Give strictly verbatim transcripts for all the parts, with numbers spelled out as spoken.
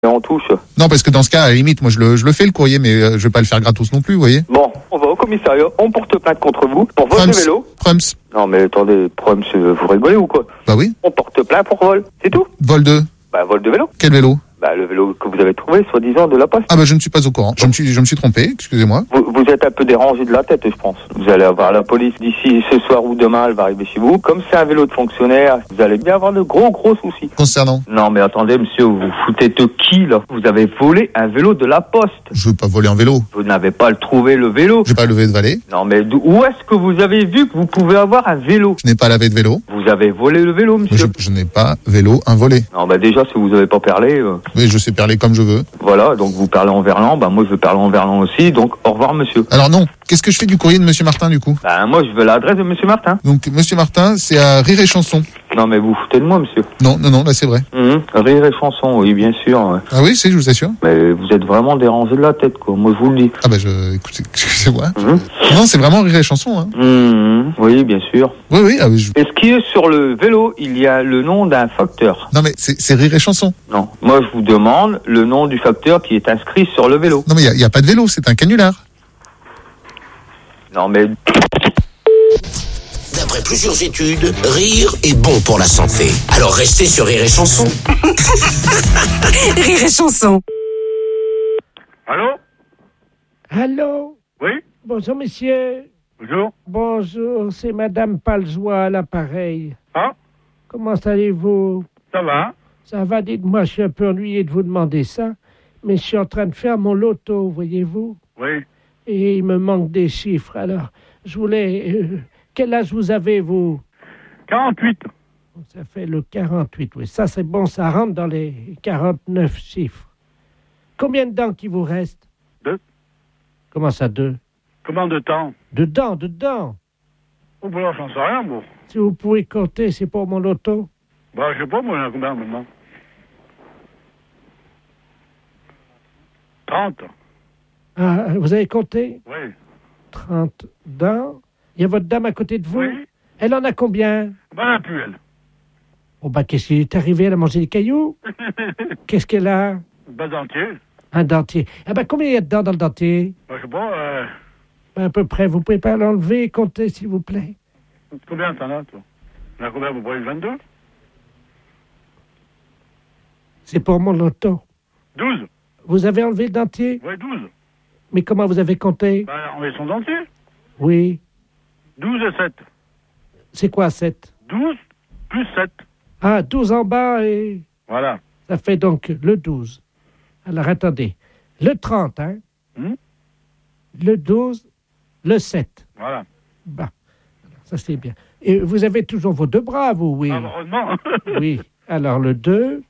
Et on touche. Non, parce que dans ce cas, à la limite, moi je le, je le fais le courrier, mais euh, je vais pas le faire gratos non plus, vous voyez. Bon, on va au commissariat, on porte plainte contre vous pour vol Prums. de vélo. Prums. Non mais attendez, Prums, vous rigolez ou quoi? Bah oui. On porte plainte pour vol, c'est tout. Vol de. Bah vol de vélo. Quel vélo? Bah le vélo que vous avez trouvé, soi-disant, de la poste. Ah bah je ne suis pas au courant. Je me suis, je me suis trompé, excusez-moi. Vous, vous êtes un peu dérangé de la tête, je pense. Vous allez avoir la police d'ici ce soir ou demain, elle va arriver chez vous. Comme c'est un vélo de fonctionnaire, vous allez bien avoir de gros gros soucis. Concernant? Non mais attendez monsieur, vous vous foutez de qui là? Vous avez volé un vélo de la poste. Je veux pas voler un vélo. Vous n'avez pas le trouvé le vélo. J'ai pas levé de valet. Non mais d'où- où est-ce que vous avez vu que vous pouvez avoir un vélo? Je n'ai pas lavé de vélo. Vous avez volé le vélo monsieur. Je, je n'ai pas vélo, un volet. Non bah déjà si vous avez pas parlé, euh, Mais je sais parler comme je veux. voilà, donc vous parlez en verlan, bah moi je veux parler en verlan aussi, donc au revoir monsieur. Alors non. Qu'est-ce que je fais du courrier de Monsieur Martin du coup? Bah moi je veux l'adresse de monsieur Martin. Donc Monsieur Martin, c'est à Rire et Chanson. Non mais vous foutez de moi monsieur. Non, non, non, là c'est vrai. Hum, Rire et chanson, oui bien sûr. Ouais. Ah oui, c'est, je vous assure. Mais vous êtes vraiment dérangé de la tête quoi, moi je vous le dis. Ah bah je, écoutez, excusez-moi. Hum. Non, c'est vraiment Rire et Chanson. Hein. Hum, oui bien sûr. Oui, oui. Ah, oui, je- Est-ce qu'il y a sur le vélo, il y a le nom d'un facteur? Non mais c'est, c'est Rire et Chanson. Non, moi je vous demande le nom du facteur qui est inscrit sur le vélo. Non mais il y, y a pas de vélo, c'est un canular. Non mais D'après plusieurs études, rire est bon pour la santé. Alors restez sur Rire et Chanson. Rire et Chanson. Allô? Allô? Oui? Bonjour, monsieur. Bonjour? Bonjour, c'est Madame Paljoie à l'appareil. Ah? Comment allez-vous? Ça va? Ça va, dites-moi, je suis un peu ennuyé de vous demander ça, mais je suis en train de faire mon loto, voyez-vous? Oui. Et il me manque des chiffres, alors je voulais... euh, quel âge vous avez, vous? quarante-huit. Ça fait le quarante-huit, oui. Ça, c'est bon, ça rentre dans les quarante-neuf chiffres. Combien de dents qui vous reste? Deux. Comment ça, deux? Combien de temps? De dents, de dents. Oh, bah là, j'en sais rien, moi. Si vous pouvez compter, c'est pour mon loto. Bah, je sais pas, moi, il y en a combien maintenant? trente. Ah, vous avez compté? Oui. trente dents. Il y a votre dame à côté de vous? Oui. Elle en a combien? Ben, elle a plus, elle. Oh, bah, qu'est-ce qui est arrivé? Elle a mangé des cailloux? Qu'est-ce qu'elle a? Ben, dentier. Un dentier. Ah, bah, combien il y a de dents dans le dentier? Ben, je sais pas, euh, Ben, à peu près. Vous pouvez pas l'enlever et compter, s'il vous plaît? combien t'en as, toi? Il y en a combien, vous voyez, vingt-deux? C'est pour mon loto. douze. Vous avez enlevé le dentier? Oui, douze. Mais comment vous avez compté? Ben, on met son dentier. Oui. douze et sept. C'est quoi, sept? douze plus sept. Ah, douze en bas et... Voilà. Ça fait donc le douze. Alors, attendez. Le trente, hein? Hmm? Le douze, le sept. Voilà. Bah, ça c'est bien. Et vous avez toujours vos deux bras, vous, oui? Ah, heureusement. Oui. Alors, le deux.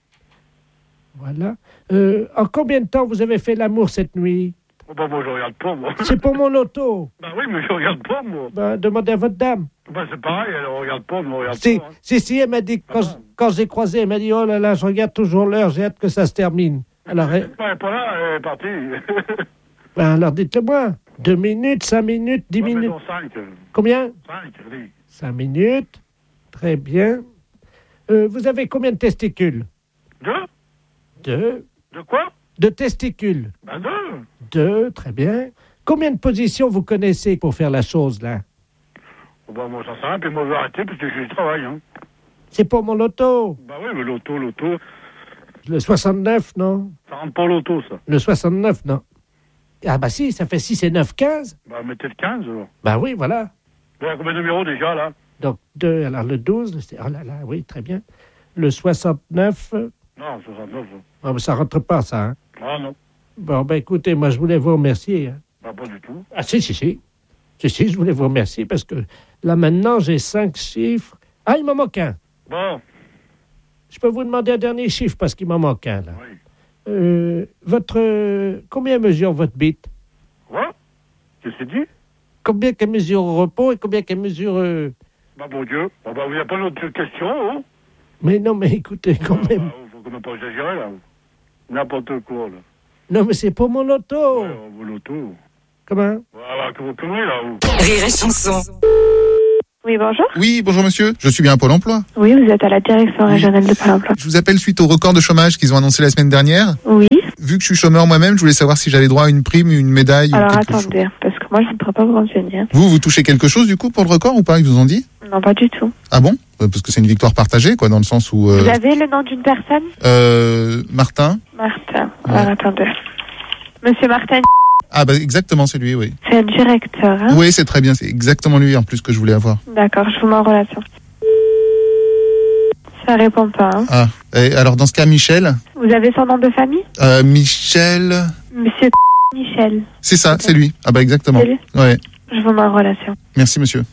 Voilà. Euh, en combien de temps vous avez fait l'amour cette nuit? Oh, ben, moi, je regarde pas, moi. C'est pour mon loto. Ben oui, mais je regarde pas, moi. Ben, demandez à votre dame. Ben, c'est pareil, elle regarde pas, moi, regarde Si, pas. hein. si, si, elle m'a dit, quand, je- quand j'ai croisé, elle m'a dit, oh là là, je regarde toujours l'heure, j'ai hâte que ça se termine. Alors, elle- Elle est pas là, elle est partie. ben, alors dites-le-moi. Deux minutes, cinq minutes, dix Ouais, minutes. mettons cinq. Combien? cinq, allez. Cinq minutes. Très bien. Euh, vous avez combien de testicules? Deux? Deux. De quoi? De testicules? Ben deux. Deux, très bien. Combien de positions vous connaissez pour faire la chose, là? Oh, ben, moi, ça sert à rien, puis moi, je vais arrêter, parce que je travaille, hein. C'est pour mon loto. Ben oui, mais l'auto, l'auto, Le soixante-neuf, non? ça rentre pas l'auto, ça. Le soixante-neuf, non. Ah bah si, ça fait six et neuf, quinze. Ben, mettez le quinze, alors. Bah oui, voilà. Il y a combien de numéros, déjà, là? Donc deux, alors le douze, c'est... Oh là là, oui, très bien. Le soixante-neuf, euh, Non, soixante-neuf, ça. ah, ben, ça rentre pas, ça, hein. Ah, non. Bon, ben écoutez, moi, je voulais vous remercier, hein. Ben, pas du tout. Ah si, si, si. Si, si, je voulais vous remercier parce que là, maintenant, j'ai cinq chiffres. Ah, il m'en manque un. Bon, Je peux vous demander un dernier chiffre parce qu'il m'en manque un, là. oui. Euh, votre... euh, combien mesure votre bite? Quoi? Qu'est-ce que c'est dit? Combien qu'elle mesure au repos et combien qu'elle mesure... euh, Ben, bon Dieu. Bon, ben, vous n'avez pas d'autres questions, hein? Mais non, mais écoutez, quand Ah, même. ben, faut quand même pas exagérer, là. N'importe quoi, là. Non, mais c'est pour mon loto. Ouais, vos lotos. Comment? Voilà, que vous conneries, là, vous. Rire et Chanson. Oui, bonjour. Oui, bonjour monsieur. Je suis bien à Pôle emploi. Oui, vous êtes à la direction Oui. régionale de Pôle emploi. Je vous appelle suite au record de chômage qu'ils ont annoncé la semaine dernière. Oui. Vu que je suis chômeur moi-même, je voulais savoir si j'avais droit à une prime, une médaille ou Alors quelque attendez, parce que moi je ne pourrais pas vous renseigner. Vous, vous touchez quelque chose du coup pour le record ou pas? Ils vous ont dit? Non, pas du tout. Ah bon? Euh, Parce que c'est une victoire partagée, quoi, dans le sens où... Euh, Vous avez le nom d'une personne? euh, Martin. Martin. Ouais. Alors attendez. Monsieur Martin, Ah bah exactement, c'est lui, oui. c'est un directeur, hein? Oui, c'est très bien, c'est exactement lui en plus que je voulais avoir. D'accord, je vous mets en relation. Ça répond pas, hein? Ah, et alors dans ce cas, Michel. Vous avez son nom de famille? Euh, Michel... Monsieur Michel. C'est ça, c'est lui. Ah bah exactement. C'est lui? Ouais, Je vous mets en relation. merci monsieur.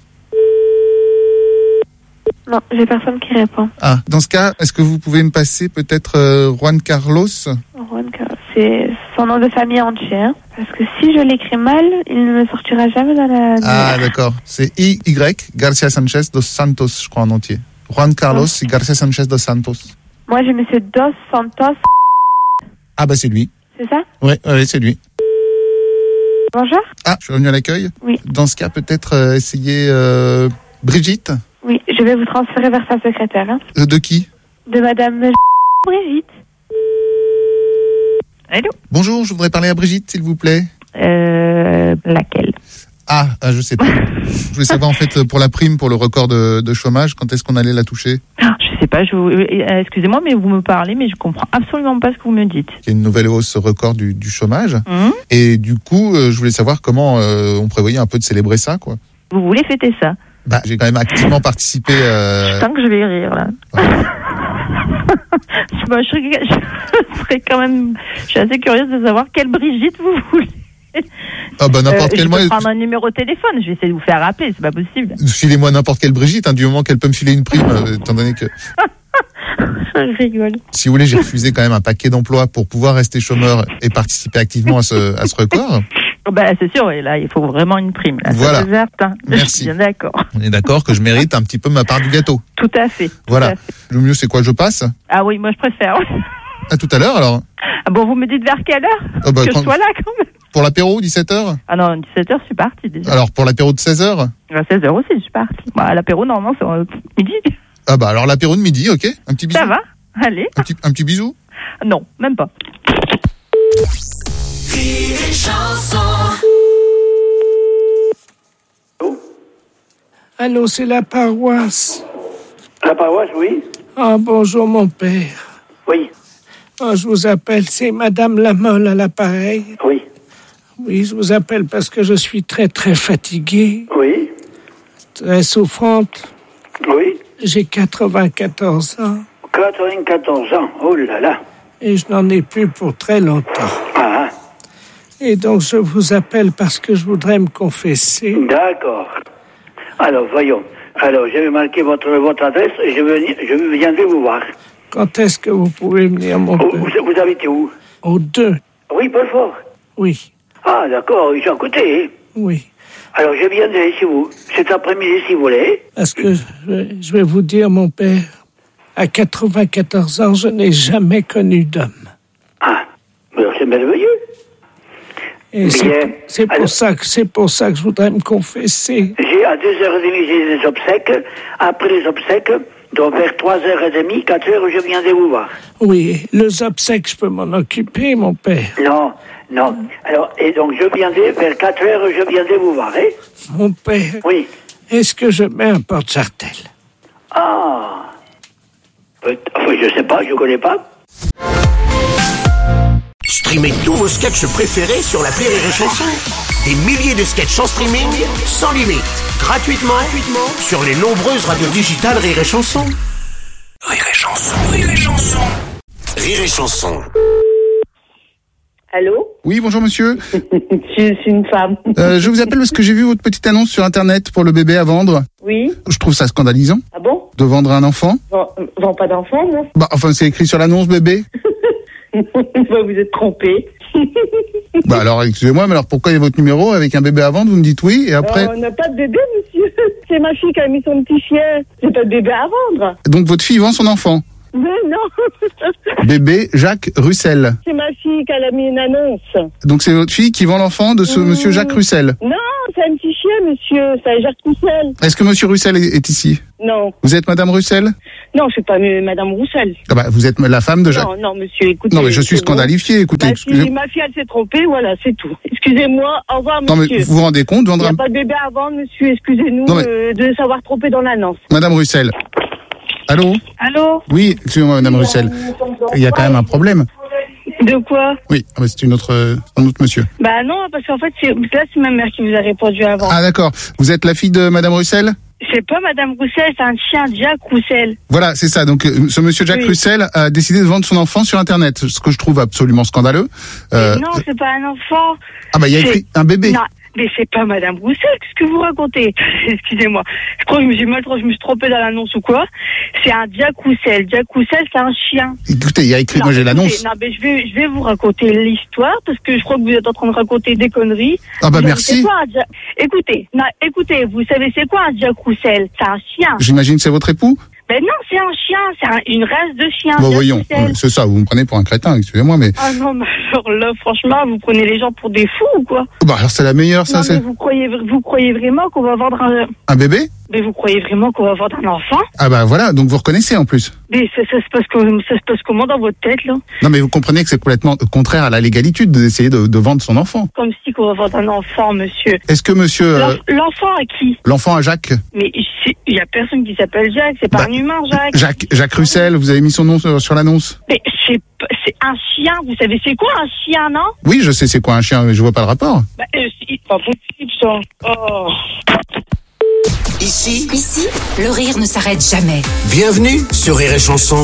Non, j'ai personne qui répond. Ah, dans ce cas, est-ce que vous pouvez me passer peut-être euh, Juan Carlos? Juan Carlos. C'est son nom de famille entier, hein? Parce que si je l'écris mal, il ne me sortira jamais dans la... Ah d'accord, c'est I Y Garcia Sanchez dos Santos, je crois en entier. Juan Carlos et Garcia Sanchez dos Santos. Moi, j'ai Monsieur Dos Santos. Ah bah c'est lui. C'est ça? Ouais, ouais, c'est lui. Bonjour? Ah, je suis revenu à l'accueil. Oui. Dans ce cas, peut-être euh, essayer euh, Brigitte. Oui, je vais vous transférer vers sa secrétaire, hein? Euh, de qui? De Madame Brigitte. Allô? Bonjour, je voudrais parler à Brigitte, s'il vous plaît. Euh, laquelle? Ah, ah, je sais pas. Je voulais savoir en fait pour la prime pour le record de, de chômage, quand est-ce qu'on allait la toucher? Ah, je sais pas, je vous... euh, excusez-moi, mais vous me parlez, mais je comprends absolument pas ce que vous me dites. Il y a une nouvelle hausse record du, du chômage. Hum Et du coup, euh, je voulais savoir comment euh, on prévoyait un peu de célébrer ça, quoi. Vous voulez fêter ça? Bah, j'ai quand même activement participé. Euh... Je sens que je vais rire, là. Bah, je, serais, je serais quand même... Je suis assez curieuse de savoir quelle Brigitte vous voulez. Ah bah n'importe euh, quel je moyen. peux prendre un numéro de téléphone, je vais essayer de vous faire rappeler, c'est pas possible. Filez-moi n'importe quelle Brigitte, hein, du moment qu'elle peut me filer une prime, euh, étant donné que... Je rigole. Si vous voulez, j'ai refusé quand même un paquet d'emplois pour pouvoir rester chômeur et participer activement à ce, à ce record. Bah, c'est sûr, et là, il faut vraiment une prime. Là, Voilà. c'est certain. Merci. Je suis bien d'accord. On est d'accord que je mérite un petit peu ma part du gâteau. Tout à fait. Tout Voilà. à fait. Le mieux, c'est quoi? Je passe? Ah oui, moi, je préfère. À tout à l'heure, alors. Ah bon, vous me dites vers quelle heure? Ah bah, Que quand- je sois là, quand même. Pour l'apéro, dix-sept heures? Ah non, dix-sept heures, je suis partie déjà. Alors, pour l'apéro de seize heures? À seize heures aussi, je suis partie. Bah, l'apéro, normalement, c'est euh, midi. Ah bah, alors l'apéro de midi, ok? Un petit bisou? Ça va? Allez. Un petit, un petit bisou? Non, même pas. Allô, c'est la paroisse. La paroisse, oui. Ah, bonjour, mon père. Oui, Ah, je vous appelle, c'est Madame Lamolle à l'appareil. oui, Oui, je vous appelle parce que je suis très, très fatiguée, oui, très souffrante. oui. J'ai quatre-vingt-quatorze ans quatre-vingt-quatorze ans, oh là là. et je n'en ai plus pour très longtemps. Ah, Et donc, je vous appelle parce que je voudrais me confesser. d'accord. Alors, voyons. Alors, je vais marquer votre, votre adresse et je, vais, je viendrai vous voir. Quand est-ce que vous pouvez venir, mon Oh, père? vous, vous habitez où? Au deux. Oui, Belfort. Oui, Ah, d'accord, ils sont à côté. hein. oui. Alors, je viendrai chez vous cet après-midi si vous voulez. Parce que je vais, je vais vous dire, mon père, à quatre-vingt-quatorze ans, je n'ai jamais connu d'homme. Ah, alors c'est merveilleux. Et Bien. c'est, c'est pour Alors- ça que c'est pour ça que je voudrais me confesser. J'ai à deux heures trente, j'ai des obsèques. Après les obsèques, donc vers trois heures trente, quatre heures, je viendrai vous voir. Oui, les obsèques, je peux m'en occuper, mon père. Non, non. Alors, et donc je viendrai vers quatre heures, je viendrai vous voir, hein? Mon père, Oui. est-ce que je mets un porte-chartel? Ah. Peut- Enfin, je sais pas, je connais pas. Streamez tous vos sketchs préférés sur l'appli Rire et Chanson. Des milliers de sketchs en streaming, sans limite, gratuitement, gratuitement sur les nombreuses radios digitales Rire et Chanson. Rire et Chanson, Rire et Chanson. Rire et Chanson. Allô? Oui, bonjour monsieur. Je suis une femme. Euh, je vous appelle parce que j'ai vu votre petite annonce sur Internet pour le bébé à vendre. Oui? Je trouve ça scandalisant Ah bon? de vendre un enfant. Vends, vends pas d'enfant, non? Bah, enfin, c'est écrit sur l'annonce bébé. Bah, vous êtes trompé. Bah alors, excusez-moi, mais alors pourquoi il y a votre numéro avec un bébé à vendre? Vous me dites oui, et après... Oh, on n'a pas de bébé, monsieur. C'est ma fille qui a mis son petit chien. J'ai pas de bébé à vendre. Donc votre fille vend son enfant. Mais non. Bébé Jacques Russell. C'est ma fille qui a mis une annonce. Donc c'est votre fille qui vend l'enfant de ce Mmh. monsieur Jacques Russell. Non, c'est un petit chien, monsieur. C'est Jacques Roussel. Est-ce que monsieur Roussel est, est ici? Non. Vous êtes madame Roussel? Non, je suis pas euh, madame Roussel. Ah bah, vous êtes la femme de Jacques. Non, non, monsieur, écoutez. Non, mais je suis c'est scandalifié, bon. écoutez. Bah, excusez- si ma fille, elle s'est trompée, voilà, c'est tout. Excusez-moi, au revoir, Non, mais monsieur. vous vous rendez compte, Il vendre n'y a un- pas de bébé avant, monsieur, excusez-nous Non, mais- euh, de s'avoir trompé dans l'annonce. Madame Roussel. Allô? Allô? Oui, excusez-moi, madame Roussel. Il y a quand même un problème. De quoi? Oui, ah bah, c'est une autre, euh, un autre monsieur. Bah non, parce qu'en fait, c'est, là, c'est ma mère qui vous a répondu avant. Ah d'accord. Vous êtes la fille de madame Roussel? C'est pas madame Roussel, c'est un chien, Jack Roussel. Voilà, c'est ça. Donc, euh, ce monsieur Jacques Oui. Roussel a décidé de vendre son enfant sur Internet, ce que je trouve absolument scandaleux. Euh, Mais non, c'est pas un enfant. ah bah, il y a c'est- écrit un bébé. Non, mais c'est pas madame Roussel, qu'est-ce que vous racontez? Excusez-moi. Je crois que je me suis mal, je me suis trompée dans l'annonce ou quoi. C'est un Jack Roussel. Jack Roussel, c'est un chien. Écoutez, il y a écrit, Non, moi j'ai écoutez, l'annonce. Non, mais je vais, je vais vous raconter l'histoire parce que je crois que vous êtes en train de raconter des conneries. Ah bah Vous savez merci. c'est quoi un Jack- Écoutez, non, écoutez, vous savez c'est quoi un Jack Roussel? C'est un chien. J'imagine que c'est votre époux? Ben non, c'est un chien, c'est un- une race de chien. Bon, Jack voyons, Roussel. euh, c'est ça, vous me prenez pour un crétin, excusez-moi, mais... Ah non, mais alors là, franchement, vous prenez les gens pour des fous ou quoi? Bah alors c'est la meilleure, ça, Non, mais c'est... vous croyez, vous croyez vraiment qu'on va vendre un, Un bébé? mais vous croyez vraiment qu'on va vendre un enfant? Ah bah voilà, donc vous reconnaissez en plus. Mais ça, ça se passe comme, ça se passe comment dans votre tête, là? Non mais vous comprenez que c'est complètement contraire à la légalité d'essayer de, de vendre son enfant. Comme si qu'on va vendre un enfant, monsieur. Est-ce que monsieur... euh, L'enf- L'enfant à qui? l'enfant à Jacques? Mais c'est- il y a personne qui s'appelle Jacques, c'est pas Bah, un humain, Jacques. Jacques, Jacques Russell, vous avez mis son nom sur, sur l'annonce? Mais c'est pas- c'est un chien, vous savez c'est quoi un chien, non? Oui, je sais c'est quoi un chien, mais je vois pas le rapport. Bah, euh, c'est pas possible, ça. Oh. Ici, Ici, le rire ne s'arrête jamais. bienvenue sur Rire et Chanson.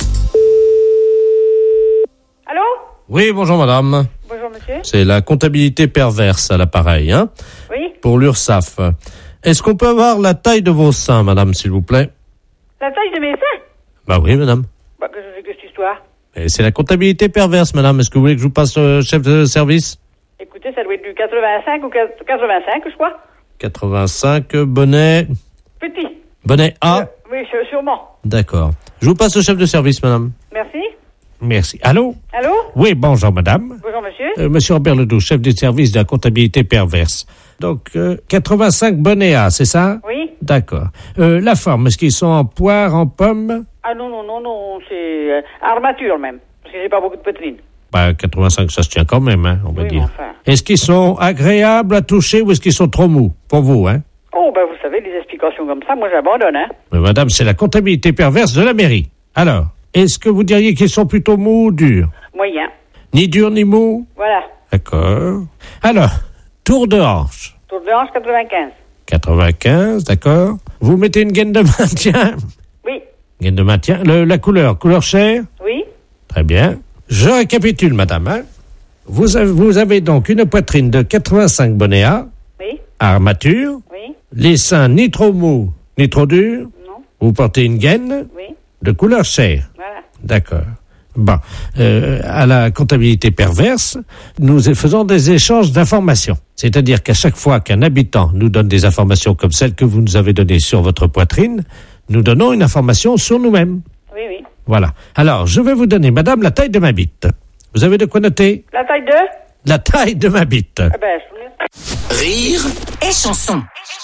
Allô? Oui, bonjour madame. Bonjour, monsieur. C'est la comptabilité perverse à l'appareil, hein, Oui? pour l'URSSAF. Est-ce qu'on peut avoir la taille de vos seins, madame, s'il vous plaît? La taille de mes seins? Bah oui, madame. Bah, que je sais que cette histoire. Et c'est la comptabilité perverse, madame. Est-ce que vous voulez que je vous passe euh, chef de service? Écoutez, ça doit être du quatre-vingt-cinq ou quatre-vingt-cinq, je crois. quatre-vingt-cinq, bonnet... Petit. Bonnet A? Euh, oui, sû- sûrement. D'accord. Je vous passe au chef de service, madame. Merci. Merci. Allô? Allô? Oui, bonjour, madame. Bonjour, monsieur. Euh, Monsieur Robert Ledoux, chef du service de la comptabilité perverse. Donc, euh, quatre-vingt-cinq bonnets A, c'est ça? Oui? D'accord. Euh, la forme, est-ce qu'ils sont en poire, en pomme? Ah non, non, non, non, c'est euh, armature même. Parce que j'ai pas beaucoup de poitrine. Bah, quatre-vingt-cinq, ça se tient quand même, hein, on va Oui, mais dire. enfin. Est-ce qu'ils sont agréables à toucher ou est-ce qu'ils sont trop mous? Pour vous, hein? Oh, ben vous savez, les explications comme ça, moi j'abandonne, hein. Mais madame, c'est la comptabilité perverse de la mairie. Alors, est-ce que vous diriez qu'ils sont plutôt mous ou durs? Moyen. Ni durs ni mous? Voilà. D'accord. Alors, tour de hanche. Tour de hanche quatre-vingt-quinze. quatre-vingt-quinze, d'accord. Vous mettez une gaine de maintien? Oui. Gaine de maintien. Le- la couleur, couleur chair? Oui. Très bien. Je récapitule, madame. Hein. Vous, avez, vous avez donc une poitrine de quatre-vingt-cinq bonnets A, Oui. armature, Oui. les seins ni trop mous, ni trop durs. Non. Vous portez une gaine Oui. de couleur chair. Voilà. D'accord. Bon, euh, à la comptabilité perverse, nous faisons des échanges d'informations. C'est-à-dire qu'à chaque fois qu'un habitant nous donne des informations comme celles que vous nous avez données sur votre poitrine, nous donnons une information sur nous-mêmes. Oui, oui. Voilà. Alors, je vais vous donner, madame, la taille de ma bite. Vous avez de quoi noter? La taille de? La taille de ma bite. Ah ben, je... Rire Et chanson.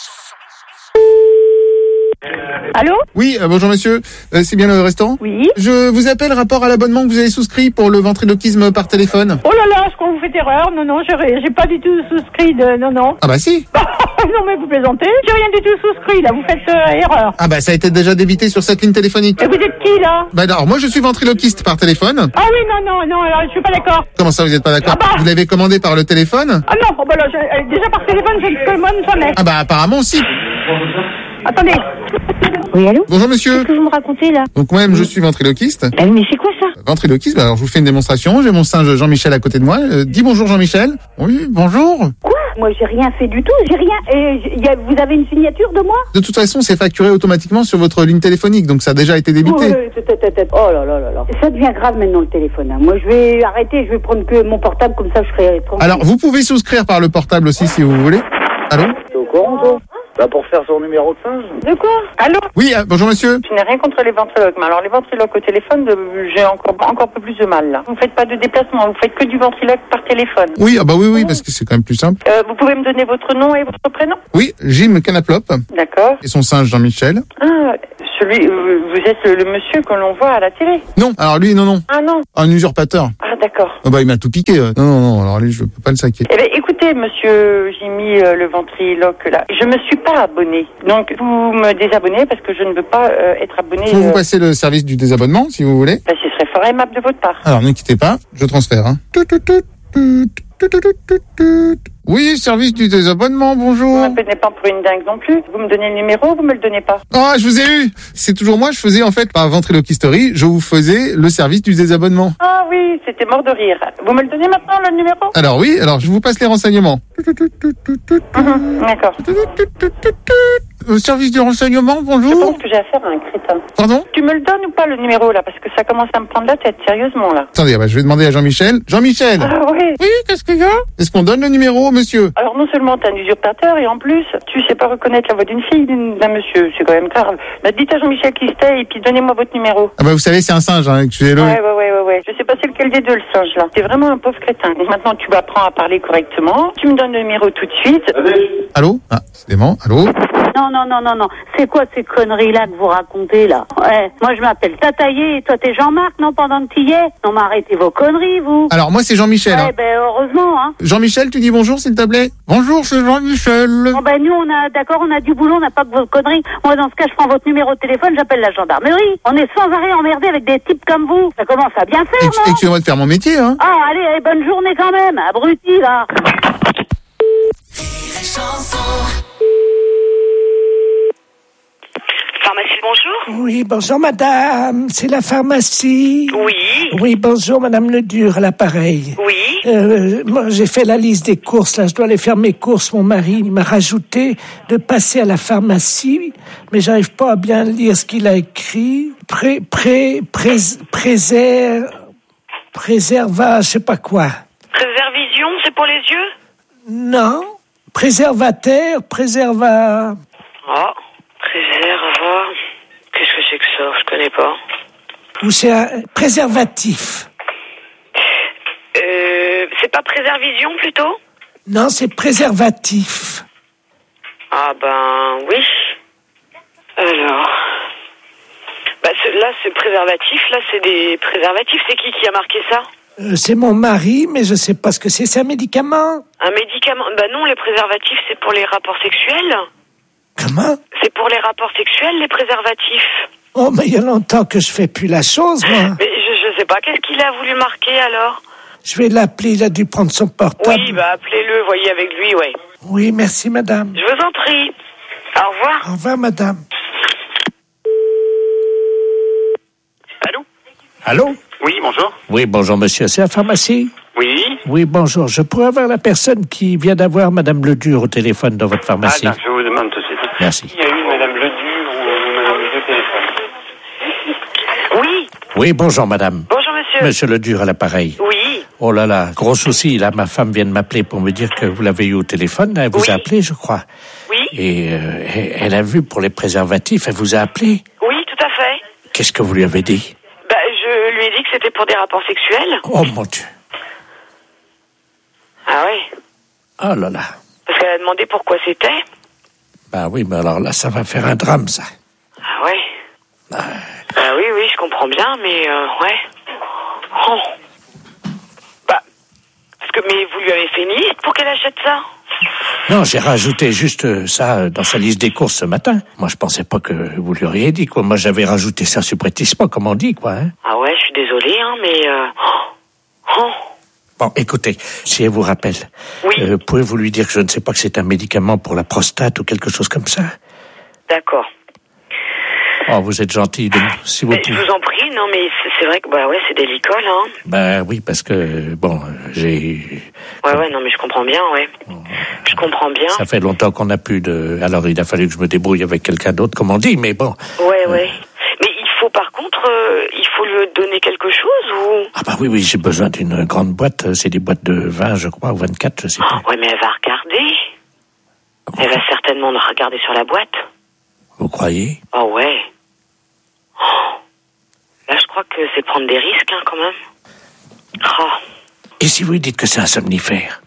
Allô? Oui, euh, bonjour monsieur, Euh, c'est bien le restaurant? Oui. Je vous appelle rapport à l'abonnement que vous avez souscrit pour le ventriloquisme par téléphone. Oh là là, je crois que vous faites erreur. Non, non, j'ai j'ai pas du tout souscrit de... Non, non. Ah bah si. Non, mais vous plaisantez. J'ai rien du tout souscrit, là. Vous faites euh, erreur. Ah bah ça a été déjà débité sur cette ligne téléphonique. Et vous êtes qui, là? Bah alors, moi je suis ventriloquiste par téléphone. Ah oui, non, non, non, alors, je suis pas d'accord. Comment ça vous êtes pas d'accord? Ah bah. Vous l'avez commandé par le téléphone? Ah non, oh bah là, je- euh, déjà par téléphone, je ne commande jamais. Ah bah apparemment aussi. Attendez. Oui, allô? Bonjour monsieur. Qu'est-ce que vous me racontez, là? Donc moi-même je suis ventriloquiste. Ah, mais c'est quoi ça? Ventriloquiste, bah alors je vous fais une démonstration. J'ai mon singe Jean-Michel à côté de moi. Euh, dis bonjour Jean-Michel. Oui, bonjour. Quoi? Moi, j'ai rien fait du tout. J'ai rien... Et j- y a- vous avez une signature de moi? De toute façon, c'est facturé automatiquement sur votre ligne téléphonique, donc ça a déjà été débité. Oh, euh, tête, tête, tête. Oh là là là là. Ça devient grave maintenant, le téléphone. hein. Moi, je vais arrêter. Je vais prendre que mon portable, comme ça, je serai tranquille. Alors, vous pouvez souscrire par le portable aussi si vous voulez. Allô? T'es au courant, toi? Bah pour faire son numéro de singe. De quoi? Allô? Oui, euh, bonjour monsieur. Je n'ai rien contre les ventriloques, mais alors les ventriloques au téléphone, de- j'ai encore, encore un peu plus de mal là. Vous faites pas de déplacement, vous faites que du ventriloque par téléphone. Oui, ah bah oui, oui, parce que c'est quand même plus simple. Euh, vous pouvez me donner votre nom et votre prénom? Oui, Jim Canaplop D'accord. et son singe Jean-Michel. Ah, celui, euh, vous êtes le, le monsieur que l'on voit à la télé? Non, alors lui, non, non. Ah non. Un usurpateur. Ah d'accord. Ah bah il m'a tout piqué. euh. Non, non, non, alors lui, je peux pas le saquer. Eh bien, écoutez, monsieur, j'ai mis euh, le ventriloque là. Je me suis pas abonné. Donc, vous me désabonnez parce que je ne veux pas euh, être abonné. Je peux vous euh, passer le service du désabonnement, si vous voulez. bah, ce serait fort aimable de votre part. Alors, ne quittez pas, je transfère. Hein. Tout, tout, tout, tout, tout, tout, tout, tout, tout. Oui, service du désabonnement, Vous bonjour. ne me prenez pas pour une dingue non plus. Vous me donnez le numéro, vous me le donnez pas. Ah, je vous ai eu. C'est toujours moi, je faisais en fait, par ventriloquisterie, je vous faisais le service du désabonnement. Ah oui, c'était mort de rire. Vous me le donnez maintenant, le numéro? Alors oui, alors je vous passe les renseignements. Mhm, d'accord. Le service du renseignement, Je bonjour. pense que j'ai affaire à un crétin. Pardon? Tu me le donnes ou pas, le numéro, là? Parce que ça commence à me prendre la tête, sérieusement, là. Attendez, bah, je vais demander à Jean-Michel. Jean-Michel. Ah oui. Oui, qu'est-ce qu'il y a? Est-ce qu'on donne le numéro, monsieur? Alors, non seulement t'es un usurpateur, et en plus, tu sais pas reconnaître la voix d'une fille, d'une- d'un monsieur. C'est quand même grave. Bah, dites à Jean-Michel qui c'était, et puis donnez-moi votre numéro. Ah bah vous savez, c'est un singe, hein, excusez-le. Ouais, ouais, ouais, ouais, ouais. Je sais pas c'est lequel des deux, le singe, là. T'es vraiment un pauvre crétin. Donc maintenant, tu apprends à parler correctement. Tu me donnes le numéro tout de suite. Allô? Ah, c'est dément. Allô? Non, non, non, non, non. C'est quoi ces conneries-là que vous racontez, là? Ouais, moi, je m'appelle Tataillé et toi, t'es Jean-Marc, non, pendant que t'y es? Non, mais arrêtez vos conneries, vous. Alors moi, c'est Jean-Michel. Ouais, hein. ben, heureusement, hein. Jean-Michel, tu dis bonjour, s'il te plaît? Bonjour, c'est Jean-Michel. Bon, ben, nous, on a, d'accord, on a du boulot, on n'a pas que vos conneries. Moi, dans ce cas, je prends votre numéro de téléphone, j'appelle la gendarmerie. On est sans arrêt emmerdé avec des types comme vous. Ça commence à bien faire, Ex- non? Excusez-moi de faire mon métier, hein. Ah, allez, allez, bonne journée quand même, abruti, là. Pharmacie, bonjour. Oui, bonjour madame, c'est la pharmacie. Oui. Oui, bonjour madame Ledur à l'appareil. Oui. Euh, moi j'ai fait la liste des courses, là je dois aller faire mes courses, mon mari il m'a rajouté de passer à la pharmacie, mais j'arrive pas à bien lire ce qu'il a écrit. Pré, pré, pré, préserve, préserva, je sais pas quoi. Préservision, c'est pour les yeux? Non, préservateur, préserva... Oh, préserva. Qu'est-ce que c'est que ça? Je connais pas. Ou c'est un préservatif. Euh, c'est pas préservision plutôt? Non, c'est préservatif. Ah ben oui. Alors. Bah ce- là c'est préservatif, là c'est des préservatifs. C'est qui qui a marqué ça? Euh, c'est mon mari, mais je sais pas ce que c'est. C'est un médicament. Un médicament? Bah non, les préservatifs c'est pour les rapports sexuels. Comment? C'est pour les rapports sexuels, les préservatifs. Oh, mais il y a longtemps que je fais plus la chose, moi. Mais je, je sais pas, qu'est-ce qu'il a voulu marquer alors? Je vais l'appeler, il a dû prendre son portable. Oui, bah appelez-le, voyez avec lui, ouais. Oui, merci madame. Je vous en prie. Au revoir. Au revoir madame. Allô? Allô? Oui, bonjour. Oui, bonjour monsieur, c'est la pharmacie? Oui. Oui, bonjour. Je pourrais avoir la personne qui vient d'avoir madame Ledur au téléphone dans votre pharmacie? Ah, non, je vous demande tout de suite. Merci. Il y a eu madame Ledur ou madame Ledur au téléphone? Oui. Oui, bonjour madame. Bonjour monsieur. Monsieur Ledur à l'appareil. Oui. Oh là là, gros souci. Là, ma femme vient de m'appeler pour me dire que vous l'avez eu au téléphone. Elle vous Oui. a appelé, je crois. Oui. Et euh, elle- elle a vu pour les préservatifs. Elle vous a appelé. Oui, tout à fait. Qu'est-ce que vous lui avez dit? Bah, je lui ai dit que c'était pour des rapports sexuels. Oh mon Dieu. Ah oui. Oh là là. Parce qu'elle a demandé pourquoi c'était. Bah oui, mais alors là, ça va faire un drame, ça. Ah ouais. Bah oui, oui, je comprends bien, mais euh, ouais. Oh. Bah, parce que, mais vous lui avez fait une liste pour qu'elle achète ça? Non, j'ai rajouté juste euh, ça euh, dans sa liste des courses ce matin. Moi, je pensais pas que vous lui auriez dit, quoi. Moi, j'avais rajouté ça subrepticement, comme on dit, quoi. Hein. Ah ouais, je suis désolée, hein, mais... Euh... Oh. Oh. Bon, écoutez, si elle vous rappelle, Oui. euh, pouvez-vous lui dire que je ne sais pas que c'est un médicament pour la prostate ou quelque chose comme ça? D'accord. Oh, vous êtes gentil, de... si vous Mais je pouvez. vous en prie, non, mais c'est, c'est vrai que, bah ouais, c'est délicat, là. Hein. Ben oui, parce que, bon, euh, j'ai... Ouais, ouais, non, mais je comprends bien, ouais. Je comprends bien. Ça fait longtemps qu'on n'a plus de... Alors, il a fallu que je me débrouille avec quelqu'un d'autre, comme on dit, mais bon. Ouais, ouais. Mais il faut, par contre, euh, il faut lui donner quelque chose, ou... Ah bah oui, oui, j'ai besoin d'une grande boîte. C'est des boîtes de vingt, je crois, ou vingt-quatre, je sais pas. Ouais, mais elle va regarder. Elle va certainement nous regarder sur la boîte. Vous croyez? Oh ouais. Oh. Là, je crois que c'est prendre des risques, hein, quand même. Oh. Et si vous dites que c'est un somnifère?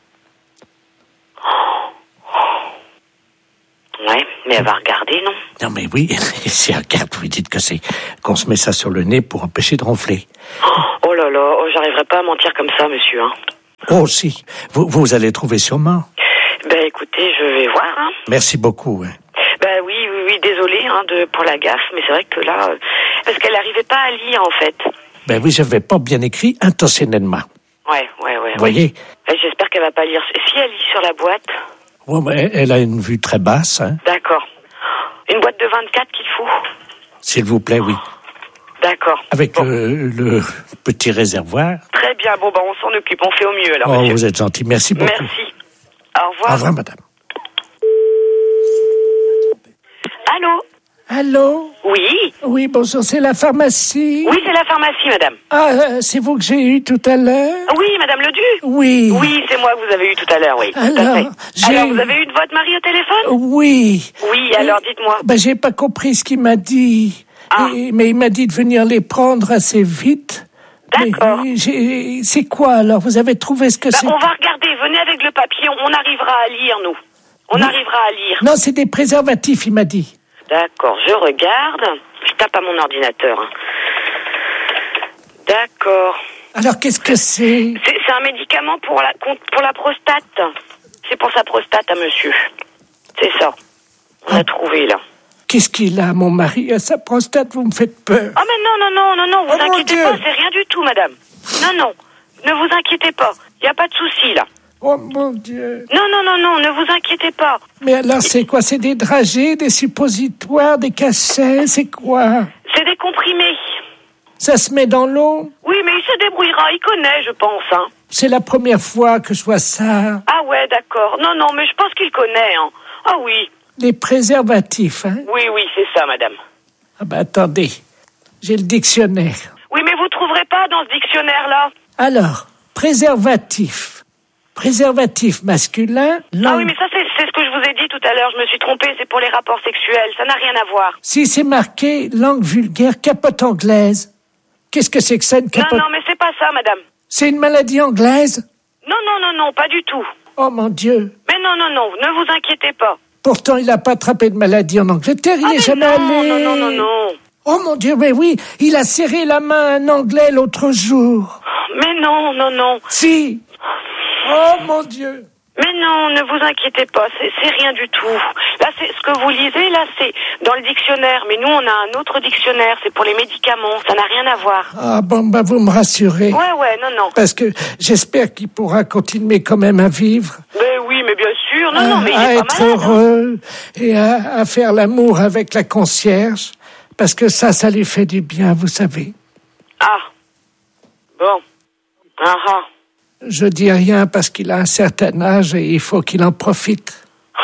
Ouais, mais elle va regarder, non? Non, mais oui, si elle regarde, vous dites que c'est qu'on se met ça sur le nez pour empêcher de ronfler. Oh là là, oh, j'arriverai pas à mentir comme ça, monsieur, hein. Oh, si. Vous, vous allez trouver sûrement. Ben, écoutez, je vais voir, hein. Merci beaucoup, hein. Ben oui, oui, oui, désolé, hein, de, pour la gaffe, mais c'est vrai que là... Euh, parce qu'elle n'arrivait pas à lire, en fait. Ben oui, je n'avais pas bien écrit intentionnellement. Ouais, ouais, ouais. Vous voyez? Ben, j'espère qu'elle va pas lire. Si elle lit sur la boîte... Ouais, mais elle a une vue très basse, hein. D'accord. Une boîte de vingt-quatre qu'il faut? S'il vous plaît, oui. D'accord. Avec bon. le, le petit réservoir. Très bien, bon, ben on s'en occupe, on fait au mieux, alors, Oh, monsieur. vous êtes gentil, merci beaucoup. Merci. Au revoir. Au revoir, madame. Allô? Allô? Oui? Oui, bonjour, c'est la pharmacie? Oui, c'est la pharmacie, madame. Ah, euh, c'est vous que j'ai eu tout à l'heure? Oui, madame Ledu? Oui. Oui, c'est moi que vous avez eu tout à l'heure, oui. Alors, tout à fait. j'ai... Alors, vous avez eu de votre mari au téléphone? Oui. Oui, alors dites-moi. Ben, j'ai pas compris ce qu'il m'a dit. Ah. Et- mais il m'a dit de venir les prendre assez vite. D'accord. Mais j'ai- c'est quoi alors? Vous avez trouvé ce que Bah, c'est? on va regarder, venez avec le papier, on, on arrivera à lire, nous. On Non. arrivera à lire. Non, c'est des préservatifs, il m'a dit. D'accord, je regarde. Je tape à mon ordinateur. hein. D'accord. Alors, qu'est-ce que c'est? C'est c'est un médicament pour la, pour la prostate. C'est pour sa prostate à monsieur. C'est ça. On a trouvé, là. Qu'est-ce qu'il a, mon mari, à sa prostate? Vous me faites peur. Ah, mais non, non, non, non, non, vous Oh, mon inquiétez Dieu. pas, c'est rien du tout, madame. Non, non, ne vous inquiétez pas. Il n'y a pas de souci, là. Oh, mon Dieu. Non, non, non, non, ne vous inquiétez pas. Mais alors, c'est quoi? C'est des dragées, des suppositoires, des cachets? C'est quoi? C'est des comprimés. Ça se met dans l'eau? Oui, mais il se débrouillera, il connaît, je pense, hein. C'est la première fois que je vois ça. Ah ouais, d'accord. Non, non, mais je pense qu'il connaît, hein. Ah oui, Les préservatifs, hein? oui, oui, c'est ça, madame. Ah ben, attendez. J'ai le dictionnaire. Oui, mais vous trouverez pas dans ce dictionnaire-là. Alors, préservatif. Préservatif masculin, Ah langue... oui, mais ça, c'est c'est ce que je vous ai dit tout à l'heure. Je me suis trompée, c'est pour les rapports sexuels. Ça n'a rien à voir. Si c'est marqué langue vulgaire, capote anglaise. Qu'est-ce que c'est que ça, une Non, capote? non, mais c'est pas ça, madame. C'est une maladie anglaise? Non, non, non, non, pas du tout. Oh mon Dieu. Mais non, non, non, ne vous inquiétez pas. Pourtant, il n'a pas attrapé de maladie en Angleterre, il Ah, n'est mais jamais non, allé. non, non, non, non. Oh mon Dieu, mais oui, il a serré la main à un Anglais l'autre jour. Mais non, non, non. Si. Oh mon Dieu. Mais non, ne vous inquiétez pas, c'est c'est rien du tout. Là, c'est ce que vous lisez, là, c'est dans le dictionnaire. Mais nous, on a un autre dictionnaire, c'est pour les médicaments. Ça n'a rien à voir. Ah bon, bah vous me rassurez. Ouais, ouais, non, non. Parce que j'espère qu'il pourra continuer quand même à vivre, Mais oui, mais bien sûr. Non, à, non, mais il à est être pas malade. hein. heureux et à, à faire l'amour avec la concierge. Parce que ça, ça lui fait du bien, vous savez. Ah. Bon. Ah ah. Je dis rien parce qu'il a un certain âge et il faut qu'il en profite.